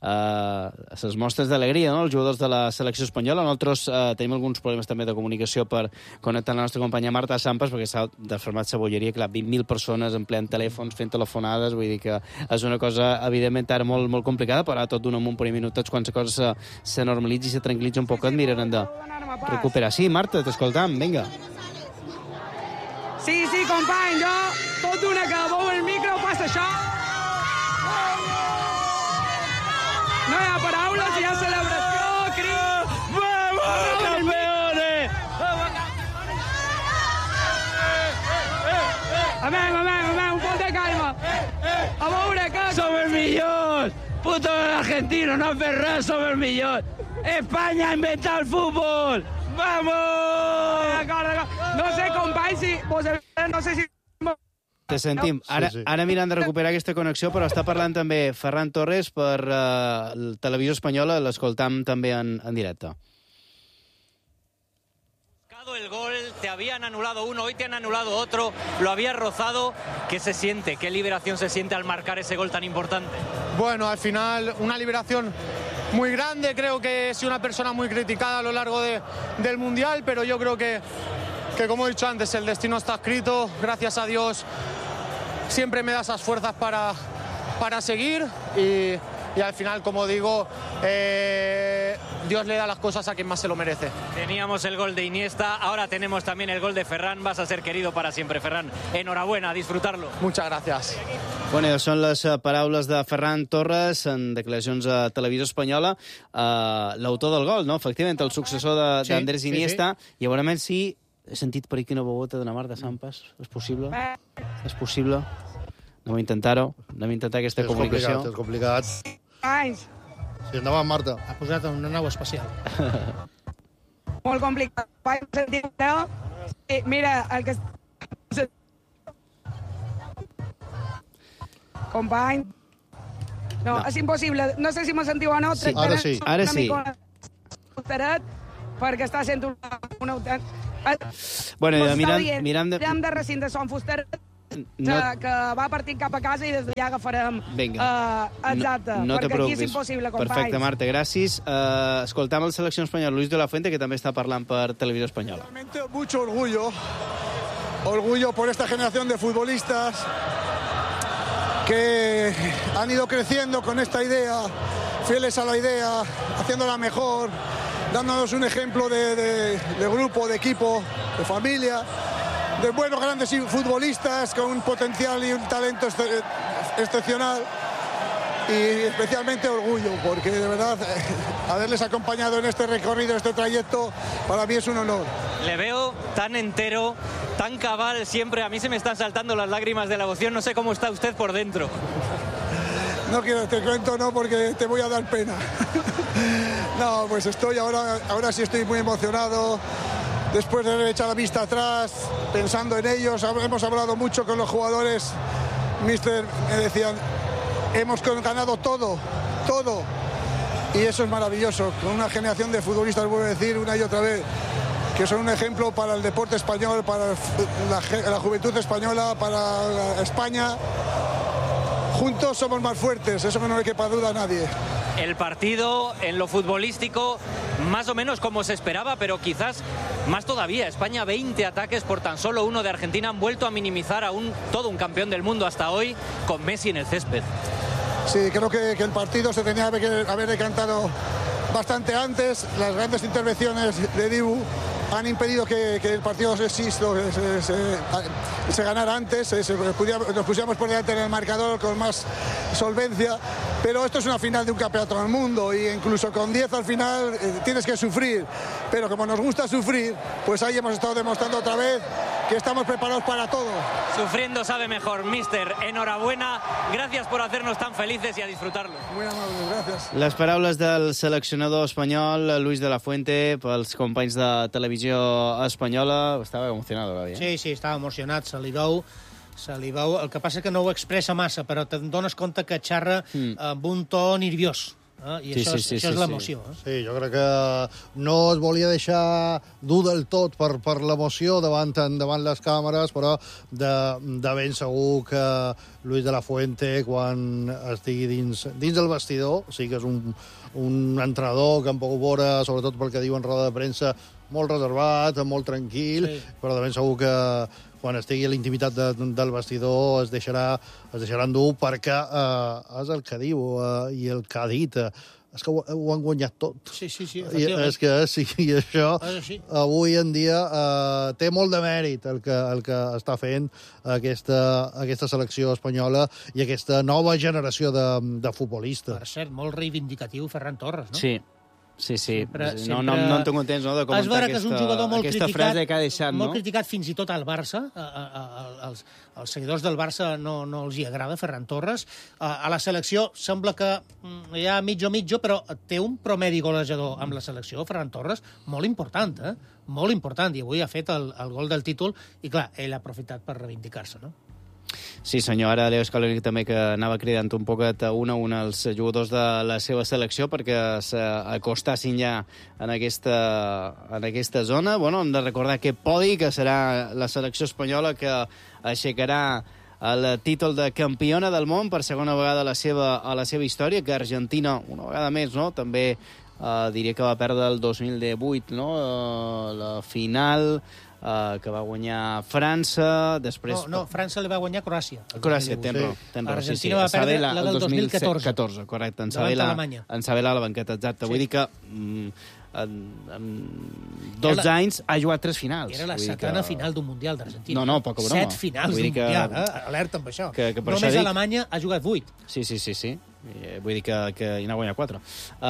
eh, les mostres d'alegria, no?, els jugadors de la selecció espanyola. Nosaltres eh, tenim alguns problemes també de comunicació per connectar la nostra companya Marta Sampas, perquè s'ha desformat la bolleria, clar, vint mil persones empleant telèfons, fent telefonades, vull dir que és una cosa, evidentment, ara molt, molt complicada, però ara tot d'un amunt per un minutet, quan la cosa se, se normalitzi i se tranquil·litza un poc, et miraran de recuperar. Sí, Marta, t'escoltam, vinga. Sí, sí, company, jo, tot d'una que veu el micro, passa això. No hi ha paraules, hi ha celebració, crit. ¡Vamos, campeones! Amén, amén, amén, un poc de calma. A veure que... Som els millors! Puto argentino, no fes res, som els millors! Espanya ha inventat el futbol! Vamos! No sé, company, si... No sé si... Te sentim. Ara, sí, sí. ara mirant de recuperar aquesta connexió, però està parlant també Ferran Torres per uh, la televisió espanyola, l'escoltam també en, en directe. El gol, te habían anulado uno, hoy te han anulado otro, lo habías rozado. ¿Qué se siente? ¿Qué liberación se siente al marcar ese gol tan importante? Bueno, al final una liberación muy grande, creo que he sido una persona muy criticada a lo largo de, del Mundial, pero yo creo que, que, como he dicho antes, el destino está escrito, gracias a Dios siempre me da esas fuerzas para, para seguir y, y al final, como digo, eh, Dios le da las cosas a quien más se lo merece. Teníamos el gol de Iniesta, ahora tenemos también el gol de Ferran, vas a ser querido para siempre, Ferran. Enhorabuena, a disfrutarlo. Muchas gracias. Bueno, són les paraules de Ferran Torres en declaracions a Televisió Espanyola, uh, l'autor del gol, no? Efectivament, el successor d'Andrés sí, Iniesta, sí, sí. I veurement si he sentit per aquí una bobota de la Marta Sampas. És possible? És possible? Anem a intentar-ho, anem a intentar aquesta és comunicació. És complicat, és complicat. Sí, endavant, Marta. Ha posat una nau espacial. Molt complicat. Sí, Eh, mira, el que... Company... No, no, és impossible. No sé si me sentiu o no. Sí. Ara sí. Ara sí. Perquè està sent una... una... Bueno, mirant, mirant de... Mirant de recinte Son Fuster, que, no... que va partint cap a casa i des d'allà agafarem... Vinga. Uh, exacte, no, no perquè aquí és impossible, companys. Perfecte, Marta, gràcies. Uh, escoltam el selecció espanyol Luis de la Fuente, que també està parlant per Televisió Espanyola. Realmente mucho orgullo, orgullo por esta generación de futbolistas que han ido creciendo con esta idea, fieles a la idea, haciéndola mejor, dándonos un ejemplo de, de, de grupo, de equipo, de familia, de buenos grandes futbolistas con un potencial y un talento ex excepcional. Y especialmente orgullo, porque de verdad haberles acompañado en este recorrido, este trayecto, para mí es un honor. Le veo tan entero, tan cabal siempre. A mí se me están saltando las lágrimas de la emoción. No sé cómo está usted por dentro. No quiero, te cuento no, porque te voy a dar pena. No, pues estoy ahora, ahora sí estoy muy emocionado. Después de haber echado la vista atrás, pensando en ellos, hemos hablado mucho con los jugadores. Mister, me decían, hemos ganado todo, todo. Y eso es maravilloso. Con una generación de futbolistas, vuelvo a decir una y otra vez, que son un ejemplo para el deporte español, para la, la juventud española, para España. Juntos somos más fuertes, eso no le quepa duda a nadie. El partido en lo futbolístico más o menos como se esperaba, pero quizás más todavía. España, veinte ataques por tan solo uno de Argentina, han vuelto a minimizar a un, todo un campeón del mundo hasta hoy con Messi en el césped. Sí, creo que, que el partido se tenía que haber decantado bastante antes. Las grandes intervenciones de Dibu han impedido que, que el partido se, se, se, se, se ganara antes, se, se, nos pusiéramos por delante en el marcador con más solvencia, pero esto es una final de un campeonato del mundo y incluso con diez al final eh, tienes que sufrir, pero como nos gusta sufrir, pues ahí hemos estado demostrando otra vez que estamos preparados para todo. Sufriendo sabe mejor, míster. Enhorabuena, gracias por hacernos tan felices y a disfrutarlo. Muy amable, gracias. Les paraules del seleccionador espanyol, Luis de la Fuente, pels companys de Televisió Espanyola. Estava emocionat, oi? Sí, sí, estava emocionat, se li veu, se li veu. El que passa és que no ho expressa massa, però te'n dones compte que xerra mm. amb un to nerviós. Eh? I sí, això, sí, sí, això sí, és l'emoció. Sí. Eh? sí, jo crec que no es volia deixar dur del tot per, per l'emoció davant, davant les càmeres, però de, de ben segur que Luis de la Fuente, quan estigui dins, dins del vestidor, sí que és un, un entrenador que hem pogut veure, sobretot pel que diu en roda de premsa, molt reservat, molt tranquil, sí. però de ben segur que quan estigui a la intimitat de, del vestidor es deixarà, es deixarà endur perquè eh, és el que diu eh, i el que ha dit. Eh, és que ho, ho han guanyat tot. Sí, sí, sí, I, és que sí, i això avui en dia eh, té molt de mèrit el que, el que està fent aquesta, aquesta selecció espanyola i aquesta nova generació de, de futbolistes. Per cert, molt reivindicatiu Ferran Torres, no? Sí. Sí, sí. Sempre, no, sempre... no, no en tinc temps no, de comentar aquesta, és un jugador molt aquesta criticat, frase que ha deixat, molt no? criticat fins i tot al Barça. A, a, a, als, als seguidors del Barça no, no els hi agrada Ferran Torres. A, a la selecció sembla que hi ha mitjo mitjo, però té un promedi golejador amb la selecció, Ferran Torres, molt important, eh? Molt important. I avui ha fet el, el gol del títol i, clar, ell ha aprofitat per reivindicar-se, no? Sí, senyor. Ara Leo Scaloni també que anava cridant un poquet un a un als jugadors de la seva selecció perquè s'acostassin ja en aquesta, en aquesta zona. Bueno, hem de recordar que podi, que serà la selecció espanyola que aixecarà el títol de campiona del món per segona vegada a la seva, a la seva història, que Argentina, una vegada més, no? També eh, diria que va perdre el dos mil divuit, no? Eh, la final... Uh, que va guanyar França, després... No, no, França li va guanyar Croàcia. Croàcia, ten raó. Ten raó. Argentina sí, sí. va perdre la, la del dos mil catorze. Correcte, en Sabela, en Sabela a la banqueta, exacte. Sí. Vull dir que mm, en, en dos la... anys ha jugat tres finals. Era la setena que... final d'un Mundial d'Argentina. No, no, poca broma. Set finals d'un que... Mundial, eh? Alerta amb això. Que, que per Només això dic... Alemanya ha jugat vuit. Sí, sí, sí, sí. Vull dir que, que hi n'ha guanyat quatre. Sí.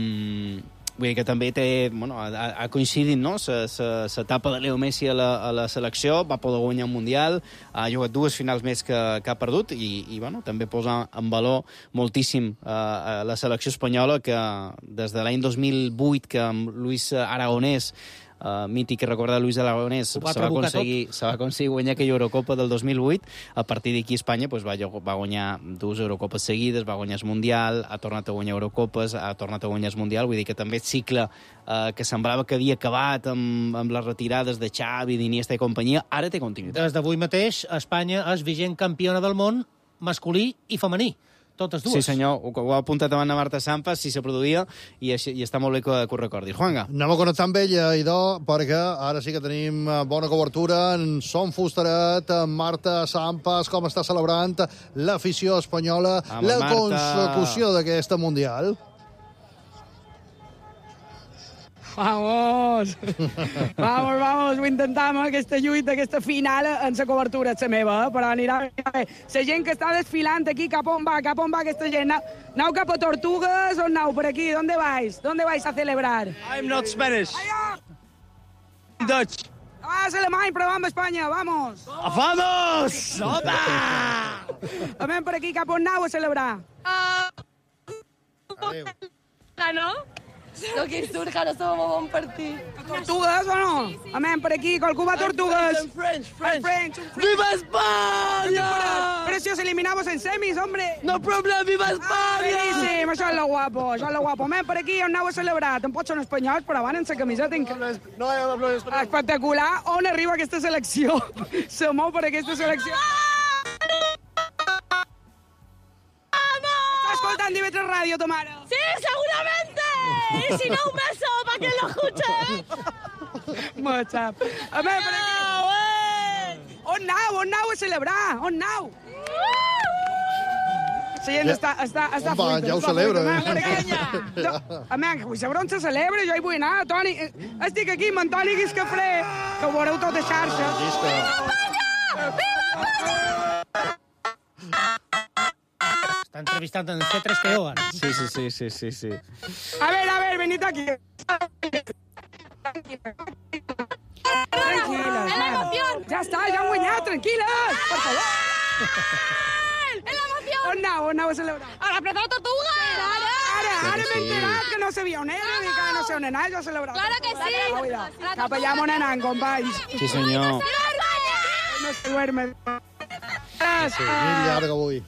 Um, Vull dir que també té, bueno, ha, ha coincidit, no?, l'etapa de Leo Messi a la, a la selecció, va poder guanyar un Mundial, ha jugat dues finals més que, que ha perdut i, i bueno, també posa en valor moltíssim eh, la selecció espanyola que des de l'any dos mil vuit que amb Luis Aragonès uh, mític que recorda Luis Aragonès, se va, aconseguir, se va aconseguir guanyar aquella Eurocopa del dos mil vuit. A partir d'aquí Espanya pues, va, va guanyar dues Eurocopes seguides, va guanyar el Mundial, ha tornat a guanyar Eurocopes, ha tornat a guanyar el Mundial, vull dir que també el cicle uh, que semblava que havia acabat amb, amb les retirades de Xavi, d'Iniesta i companyia, ara té continuïtat. Des d'avui mateix, Espanya és vigent campiona del món masculí i femení. Totes dues. Sí, senyor, ho, ho ha apuntat davant de Marta Sampas, si se produïa, i, així, i està molt bé que, que ho recordis. Juanga. Anem a connectar amb ella, idò, perquè ara sí que tenim bona cobertura en Som Fusteret, en Marta Sampas, com està celebrant l'afició espanyola, Vamos, la Marta. consecució d'aquesta Mundial. Vamos! Vamos, vamos, ho intentem, aquesta lluita, aquesta final en la cobertura és la meva, eh? Però anirà bé. La gent que està desfilant aquí, cap on va, cap on va aquesta gent? Nau, nau cap a Tortugues o nau per aquí? ¿Dónde vais? ¿Dónde vais a celebrar? I'm not Spanish. I'm Dutch. Ah, es alemany, però vam a Espanya, vamos! ¡Vamos! ¡Opa! Anem per aquí, cap on nau a celebrar? Adéu. ¿No? Lo que surja, no somos un partido. Tortugues o no? Sí, sí. Anem per aquí, qualcú va a Tortugues. French, French. French, ¡Viva España! Pero si os eliminamos en semis, hombre. No problem, viva Ah, España! beníssim, això és lo guapo, això és lo guapo. Anem per aquí, on aneu a celebrar? Tampoc són espanyols, però van en sa camiseta. Inc... No, no, no, no. Espectacular. On arriba aquesta selecció? Se mou per aquesta selecció. ¿Estás escoltant D V tres Ràdio, tu mare? Sí, seguramente. Y si no, un beso para que lo escuche. Mocha. Anem per aquí. On nau, on nau a celebrar? On nau? La gent Ja- està, està, està On va? fruita, Ja ho està celebra, fruita. eh? Anem, per aquí. Anem, vull saber on se celebra, jo hi vull anar. Toni, eh, estic aquí amb en Toni Guiscafré, que ho veureu tot a xarxa. Està entrevistant en C tres P O, ara. Sí, sí, sí, sí, sí, sí. A ver, a ver, venid aquí. Tranquiles. ¡Es la emoción! Ja està, ja han guanyat, tranquil·les, per favor. ¡Es la emoción! On anau, on anau a celebrar? ¡A la Plaza de Tortuga! Ara, ara m'he sí. enterat que no sabia on era, i que no sé on anar, jo a celebrar. Claro que sí. Cuida. Cap allà on anant, companys. Sí, senyor. ¡Viva España! No se duerme. Sí, nit llarga avui.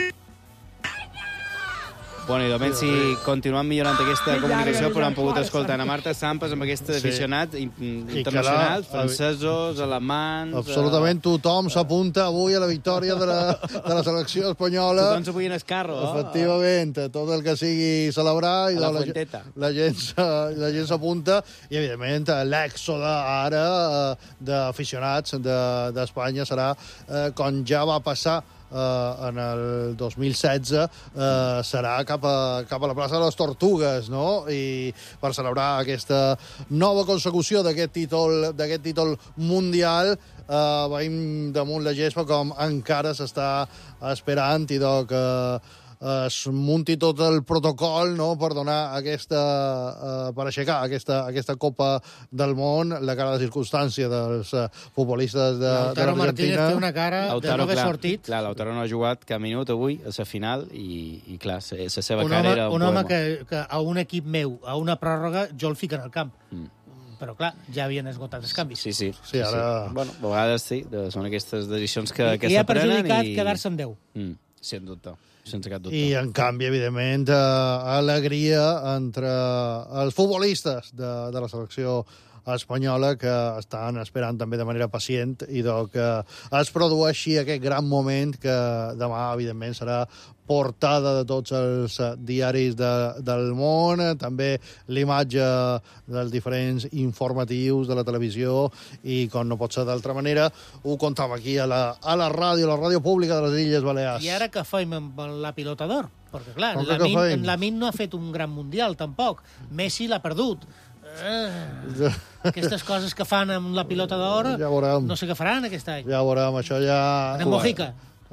Bueno, i de moment, si continuem millorant aquesta Sí, comunicació, llarga, però hem pogut llarga. escoltar a Marta Sampas amb aquest Sí. aficionat I internacional, que la- francesos, alemans... Absolutament tothom s'apunta avui a la victòria de la, de la selecció Eh, espanyola. tothom s'ho en el carro, oh? Efectivament, tot el que sigui celebrar i A la la, Fuenteta. la gent se- la gent s'apunta i evidentment l'èxode ara eh, d'aficionats de- d'Espanya serà eh, com ja va passar eh, en el dos mil setze eh, serà cap a, cap a la plaça de les Tortugues, no? I per celebrar aquesta nova consecució d'aquest títol, d'aquest títol mundial eh, veiem damunt la gespa com encara s'està esperant i do que es munti tot el protocol, no?, per donar aquesta, eh, per aixecar aquesta, aquesta Copa del Món, la cara de circumstància dels eh, futbolistes de, de Lautaro Martínez l'Argentina. té una cara de no haver clar, sortit. clar, Lautaro no ha jugat cap minut avui a la final i, i clar, la seva Un cara home, era un poema. home que, que a un equip meu, a una pròrroga, jo el fico en el camp. Mm. Però, clar, ja havien esgotat els canvis. Sí, sí. Sí, ara- Sí. Bueno, a vegades sí, de- són aquestes decisions que, que I ha s'aprenen perjudicat i... quedar-se amb deu. Mm, sense dubte, sense cap dubte. I, en canvi, evidentment, eh, alegria entre els futbolistes de, de la selecció espanyola que estan esperant també de manera pacient i do que es produeixi aquest gran moment que demà, evidentment, serà portada de tots els eh, diaris de, del món, també l'imatge dels diferents informatius de la televisió i, com no pot ser d'altra manera, ho contem aquí a la, a la ràdio, a la ràdio pública de les Illes Balears. I ara què fem amb la pilota d'or? Perquè, clar, Com que què Lamin, feim? Lamin no ha fet un gran mundial, tampoc. Messi l'ha perdut. Eh, aquestes coses que fan amb la pilota d'or, Ja veurem. no sé què faran aquest any. Ja veurem, això ja... Anem Mojica.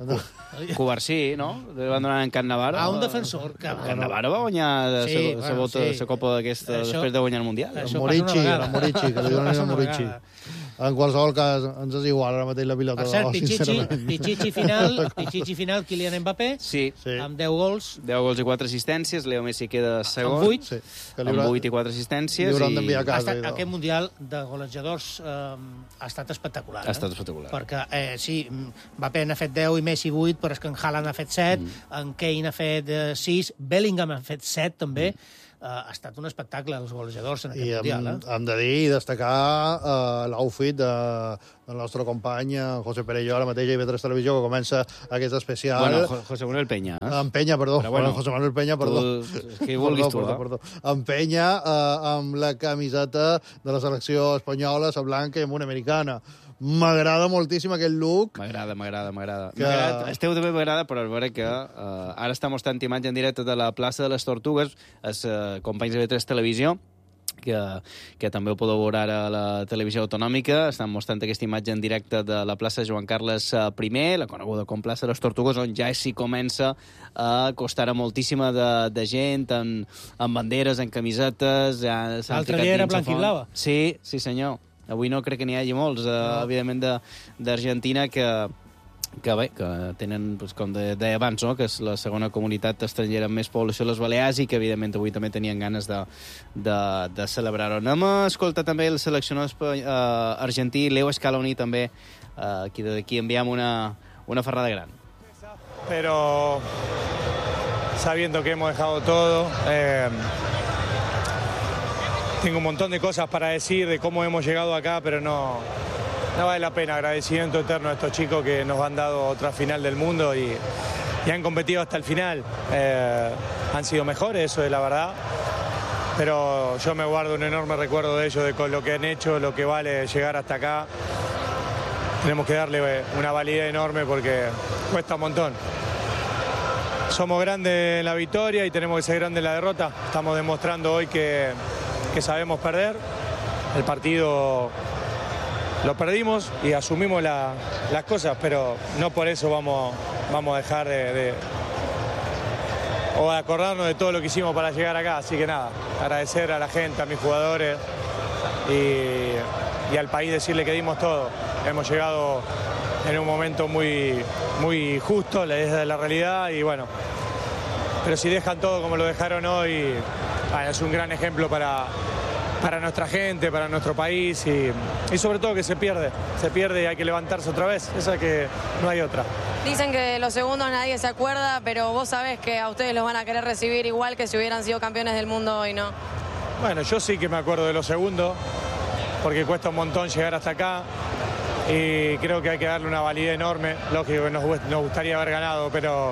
Covarsí, no? Li van donar en Can Navarro. A un defensor. Que, Can Navarro va guanyar la Sí, sí, bueno, sí. Copa d'aquesta Això- després de guanyar el Mundial. Això Morici, passa una vegada. la Morici, que li Això donen passa a una Morici. vegada. en qualsevol cas, ens és igual ara mateix la pilota. Per cert, no, Pichichi, Pichichi final, Pichichi final, Kylian Mbappé, sí. Sí. amb deu gols. deu gols i quatre assistències, Leo Messi queda segon. Amb vuit. Sí. Amb vuit i quatre assistències. Li hauran i... d'enviar a Ha casa. estat, aquest Mundial de golejadors eh, ha estat espectacular. Ha estat espectacular. Eh? Perquè, eh, sí, Mbappé n'ha fet deu i Messi vuit, però és que en Haaland ha fet set, mm. en Kane ha fet eh, sis, Bellingham ha fet set, també. Mm. Uh, ha estat un espectacle dels golejadors en aquest I Mundial. hem, Eh? hem de dir i destacar uh, l'outfit de, del nostre company José Perelló, ara mateix a I V tres Televisió, que comença aquest especial. Bueno, José Manuel Peña. Eh? En Peña, perdó. Però bueno, José Manuel Peña, perdó. Tu, que vulguis perdó, tu, perdó, eh? perdó. En Peña, uh, amb la camiseta de la selecció espanyola, la blanca i amb una americana. M'agrada moltíssim aquest look. M'agrada, m'agrada, m'agrada. Que... Esteu també m'agrada, però és vera que uh, ara està mostrant imatge en directe de la plaça de les Tortugues, els uh, companys de I V tres Televisió, que, que també ho podeu veure ara a la televisió autonòmica. Estan mostrant aquesta imatge en directe de la plaça Joan Carles I, la coneguda com plaça de les Tortugues, on ja s'hi comença a costar a moltíssima de, de gent, en, en banderes, en camisetes... Ja l'altre dia era blanc i blava. Sí, sí senyor. Avui no crec que n'hi hagi molts, eh, no. evidentment, d'Argentina, que, que bé, que tenen, doncs, com deia abans, no? Que és la segona comunitat estrangera amb més població a les Balears i que, evidentment, avui també tenien ganes de, de, de celebrar-ho. Anem a escoltar també el seleccionador uh, argentí, Leo Scaloni, també, uh, aquí d'aquí enviam una, una ferrada gran. Pero sabiendo que hemos dejado todo... Eh... Tengo un montón de cosas para decir de cómo hemos llegado acá, pero no, no vale la pena. Agradecimiento eterno a estos chicos que nos han dado otra final del mundo y, y han competido hasta el final. Eh, han sido mejores, eso es la verdad. Pero yo me guardo un enorme recuerdo de ellos, de con lo que han hecho, lo que vale llegar hasta acá. Tenemos que darle una validez enorme porque cuesta un montón. Somos grandes en la victoria y tenemos que ser grandes en la derrota. Estamos demostrando hoy que... que sabemos perder, el partido lo perdimos y asumimos la, las cosas, pero no por eso vamos, vamos a dejar de, de o de acordarnos de todo lo que hicimos para llegar acá, así que nada, agradecer a la gente, a mis jugadores y, y al país decirle que dimos todo. Hemos llegado en un momento muy, muy justo, es la realidad y bueno, pero si dejan todo como lo dejaron hoy, bueno, es un gran ejemplo para, para nuestra gente, para nuestro país y, y sobre todo que se pierde, se pierde y hay que levantarse otra vez, esa que no hay otra. Dicen que los segundos nadie se acuerda, pero vos sabés que a ustedes los van a querer recibir igual que si hubieran sido campeones del mundo hoy, ¿no? Bueno, yo sí que me acuerdo de los segundos, porque cuesta un montón llegar hasta acá y creo que hay que darle una validez enorme, lógico que nos, nos gustaría haber ganado, pero...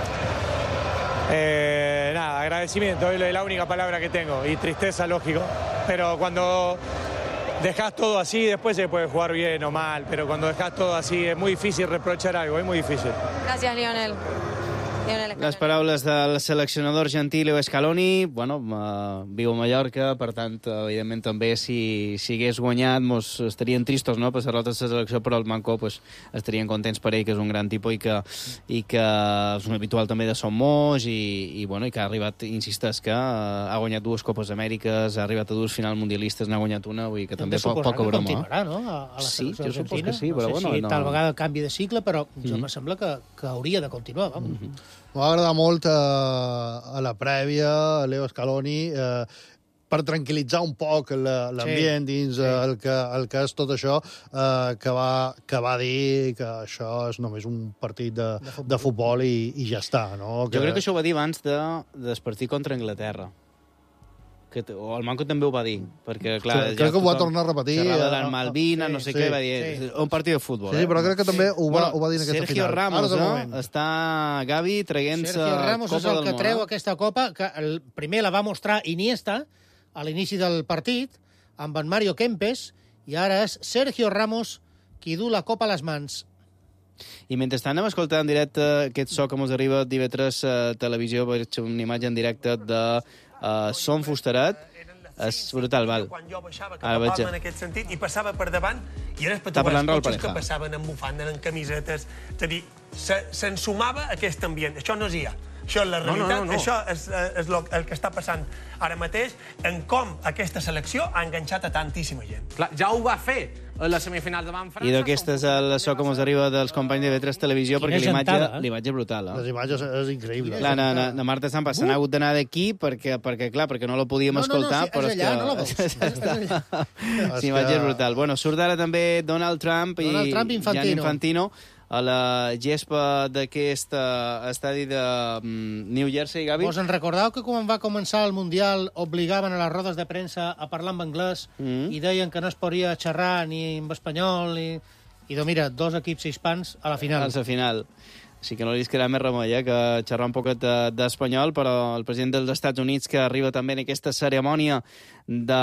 Eh, nada, agradecimiento, es la única palabra que tengo, y tristeza, lógico, pero cuando dejas todo así, después se puede jugar bien o mal, pero cuando dejas todo así es muy difícil reprochar algo, es muy difícil. Gracias, Lionel. Les paraules del seleccionador argentí Leo Scaloni, bueno, uh, viu a Mallorca, per tant, evidentment també si, si hagués guanyat mos estarien tristos, no?, per la rota de la selecció, però el Manco pues, estarien contents per ell, que és un gran tipus i que, i que és un habitual també de Somos i, i, bueno, i que ha arribat, insisteix, que uh, ha guanyat dues Copes Amèriques, ha arribat a dues finals mundialistes, n'ha guanyat una, vull dir que també po, poca broma. Continuarà, no?, a, a la sí, selecció jo supos argentina. que sí, no però sé bueno... si no... tal vegada canvi de cicle, però mm -hmm. Mm. em sembla que, que hauria de continuar, vamos. Mm -hmm. M'ha agradat molt eh, a la prèvia, a Leo Scaloni, eh, per tranquil·litzar un poc l'ambient sí, dins sí. El, que, el que és tot això, eh, que, va, que va dir que això és només un partit de, de futbol, de futbol i, i ja està. No? Que... Jo crec que això ho va dir abans de, del partit contra Anglaterra. Que, o el Manco també ho va dir, perquè, clar... Sí, crec que ho va tornar a repetir. Xerrava de les Malvines, sí, no sé sí, què, va dir... Sí. Un partit de futbol, sí, eh? Sí, però crec que també ho va, bueno, ho va dir en aquesta Sergio final. Ramos, no? Està, Gavi, traient-se Sergio Ramos Copa és el del que món, treu eh? aquesta Copa, que el primer la va mostrar Iniesta a l'inici del partit, amb en Mario Kempes, i ara és Sergio Ramos qui du la Copa a les mans. I mentrestant anem escoltant en directe aquest so que ens arriba d'I V tres uh, Televisió, veig una imatge en directe de uh, Son Fusterat. És brutal, val. Quan jo baixava cap a Palma en aquest sentit i passava per davant i era espectacular, els cotxes que passaven amb bufandes, amb camisetes, és a dir, se'n sumava aquest ambient. Això no és I A. Això és la No, no, realitat, no, no. això és, és lo, el que està passant ara mateix, en com aquesta selecció ha enganxat a tantíssima gent. Clar, ja ho va fer a la semifinal davant França. I d'aquesta és el so com us arriba dels companys de B tres Televisió, Quina perquè l'imatge gentada, eh? l'imatge és brutal. Eh? Les imatges és increïble. Clar, na, na, na Marta Sampa se n'ha hagut d'anar d'aquí perquè, perquè, clar, perquè no la podíem No, no, no, escoltar, sí, és però allà, és que... no la veus. Està... És L'imatge que- és brutal. Bueno, surt ara també Donald Trump i Donald Trump i Infantino. Gianni Infantino a la gespa d'aquest uh, estadi de um, New Jersey, Gavi. Vos en recordeu que quan va començar el Mundial obligaven a les rodes de premsa a parlar en anglès Mm. i deien que no es podia xerrar ni en espanyol ni... I doncs mira, dos equips hispans a la final. Al final. Així que no li quedarà més remei eh, que xerrar un poquet de- d'espanyol, però el president dels Estats Units, que arriba també en aquesta cerimònia de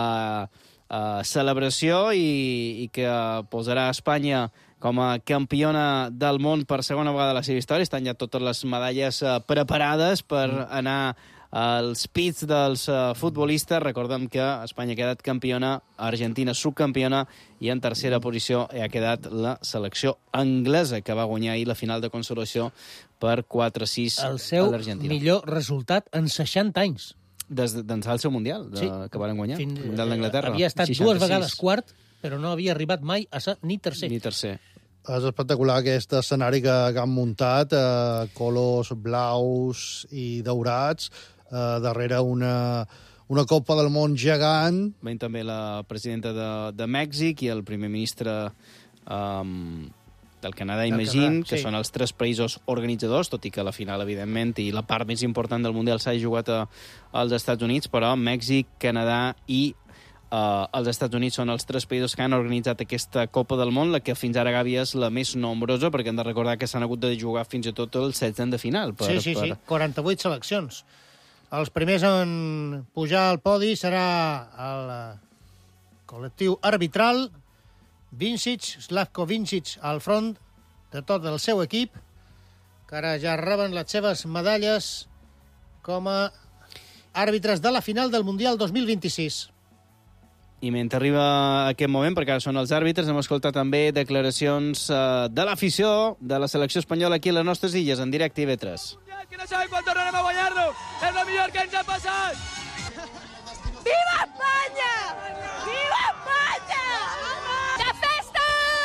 uh, celebració i, i que posarà Espanya com a campiona del món per segona vegada a la seva història. Estan ja totes les medalles uh, preparades per anar als pits dels uh, futbolistes. Recordem que Espanya ha quedat campiona, Argentina subcampiona i en tercera posició ha quedat la selecció anglesa, que va guanyar ahir la final de consolació per quatre a sis El a seu l'Argentina. millor resultat en seixanta anys. Des d'ençà el seu Mundial, de, Sí. que van guanyar, Fin- el Mundial d'Anglaterra. Havia estat seixanta-sis. dues vegades quart, però no havia arribat mai a ser ni tercer. Ni tercer. És espectacular aquest escenari que, que han muntat, eh, colors blaus i daurats, eh, darrere una, una Copa del Món gegant. Ven també la presidenta de, de Mèxic i el primer ministre um, del Canadà, Del imagín, Canadà, que sí. són els tres països organitzadors, tot i que la final, evidentment, i la part més important del Mundial s'ha jugat a, als Estats Units, però Mèxic, Canadà i Uh, els Estats Units són els tres països que han organitzat aquesta Copa del Món, la que fins ara, Gavi, és la més nombrosa, perquè hem de recordar que s'han hagut de jugar fins i tot el setze de final. Per, Sí, sí, per... sí, quaranta-vuit seleccions. Els primers en pujar al podi serà el eh, col·lectiu arbitral, Vincic, Slavko Vincic, al front de tot el seu equip, que ara ja reben les seves medalles com a àrbitres de la final del Mundial dos mil vint-i-sis. I mentre arriba aquest moment, perquè ara són els àrbitres, hem escoltat també declaracions uh, de l'afició de la selecció espanyola aquí a les nostres illes, en directe i B tres. Que no saben quan tornarem a guanyar-lo. És el millor que ens ha passat. ¡Viva España! ¡Viva España! ¡De festa!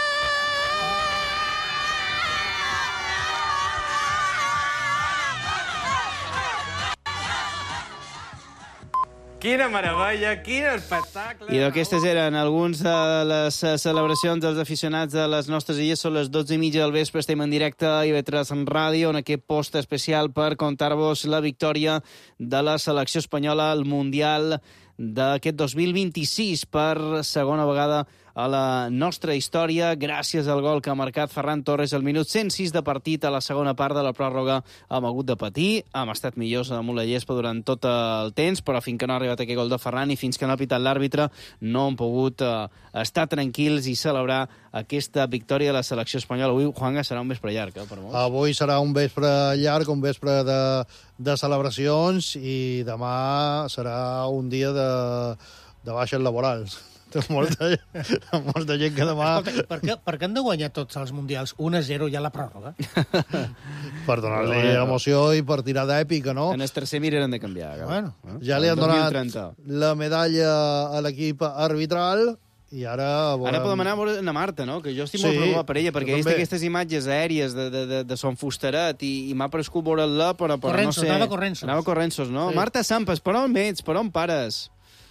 Quina meravella, quin espectacle! I d'aquestes eren alguns de les eh, celebracions dels aficionats de les nostres illes. Són les dotze i mitja del vespre, estem en directe a I V tres en ràdio, en aquest post especial per contar-vos la victòria de la selecció espanyola al Mundial d'aquest dos mil vint-i-sis per segona vegada a la nostra història, gràcies al gol que ha marcat Ferran Torres al minut cent sis de partit a la segona part de la pròrroga. Hem hagut de patir, hem estat millors damunt la gespa durant tot el temps, però fins que no ha arribat aquest gol de Ferran i fins que no ha pitat l'àrbitre no hem pogut eh, estar tranquils i celebrar aquesta victòria de la selecció espanyola. Avui, Juanga, serà un vespre llarg, eh, per molts. Avui serà un vespre llarg, un vespre de, de celebracions, i demà serà un dia de, de baixes laborals. Té molta, molta gent que demà... Escolta, per què, per què han de guanyar tots els mundials un a zero ja a la pròrroga? Per donar-li emoció i per tirar d'èpica, no? En el tercer mirarem de canviar. Bueno, eh? ja li han El dos mil donat trenta. la medalla a l'equip arbitral i ara... Volem... Ara podem anar a veure a Marta, no? Que jo estic Sí, molt preocupat per ella, perquè jo he vist també. aquestes imatges aèries de, de, de, de Son Fusterat i, i m'ha prescut veure-la, però, però Corrensos, no sé... anava corrensos. Anava corrensos, no? Sí. Marta Sampas, per on ets? Per on pares?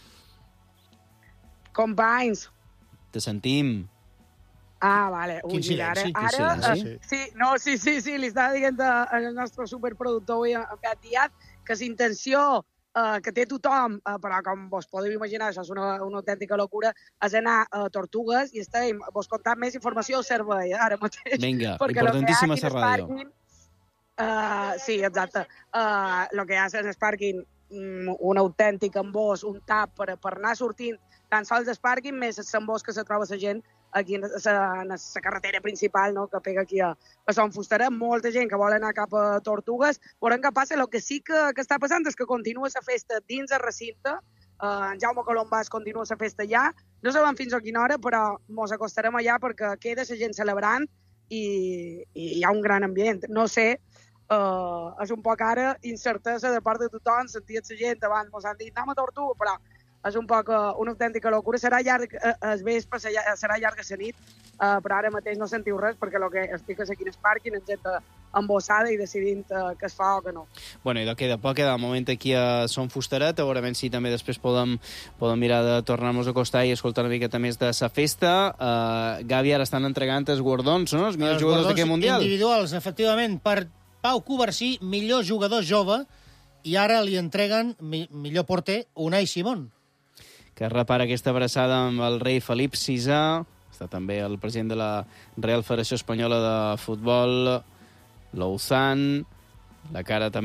Companys. Te sentim. Ah, vale. Ui, Quin mira, ara, silenci, quin ara, silenci. eh, sí, no, sí, sí, sí, li estava dient al nostre superproductor avui, en Pep Díaz, que la intenció eh, que té tothom, eh, però com vos podeu imaginar, això és una, una autèntica locura, és anar a Tortugues i estem, vos contant més informació al servei, eh, ara mateix. Vinga, Perquè lo que hi ha importantíssima aquí en la ràdio. Sparking, Uh, sí, exacte. Uh, el que hi ha en Sparking, mm, un autèntic embós, un tap per, per anar sortint tan sols de Sparking, més l'embós que se troba la gent aquí en la carretera principal, no?, que pega aquí a, a Son Fusterat. Molta gent que vol anar cap a Tortugues. Veurem què passa. El que sí que, que està passant és que continua la festa dins el recinte. Uh, en Jaume Colombàs continua la festa allà. No sabem fins a quina hora, però mos acostarem allà perquè queda la gent celebrant i, i hi ha un gran ambient. No sé Uh, és un poc ara incertesa de part de tothom, sentia la gent abans mos han dit anem a Tortuga, però és un poc uh, una autèntica locura. Serà llarg uh, el vespre, serà llarga la nit, uh, però ara mateix no sentiu res perquè el que estic aquí en el pàrquing amb gent embossada i decidint uh, que es fa o que no. Bueno, i de queda poc, de moment aquí a Son Fusteret, a veure si també després podem, podem mirar de tornar-nos a acostar i escoltar una miqueta més de sa festa. Uh, Gavi, ara estan entregant els guardons, no?, els millors els jugadors d'aquest Mundial. Individuals, efectivament, per Pau Covarsí, millor jugador jove, i ara li entreguen mi millor porter Unai Simón. Que repara aquesta abraçada amb el rei Felip sisè. Està també el president de la Real Federació Espanyola de Futbol, Louzán, la cara també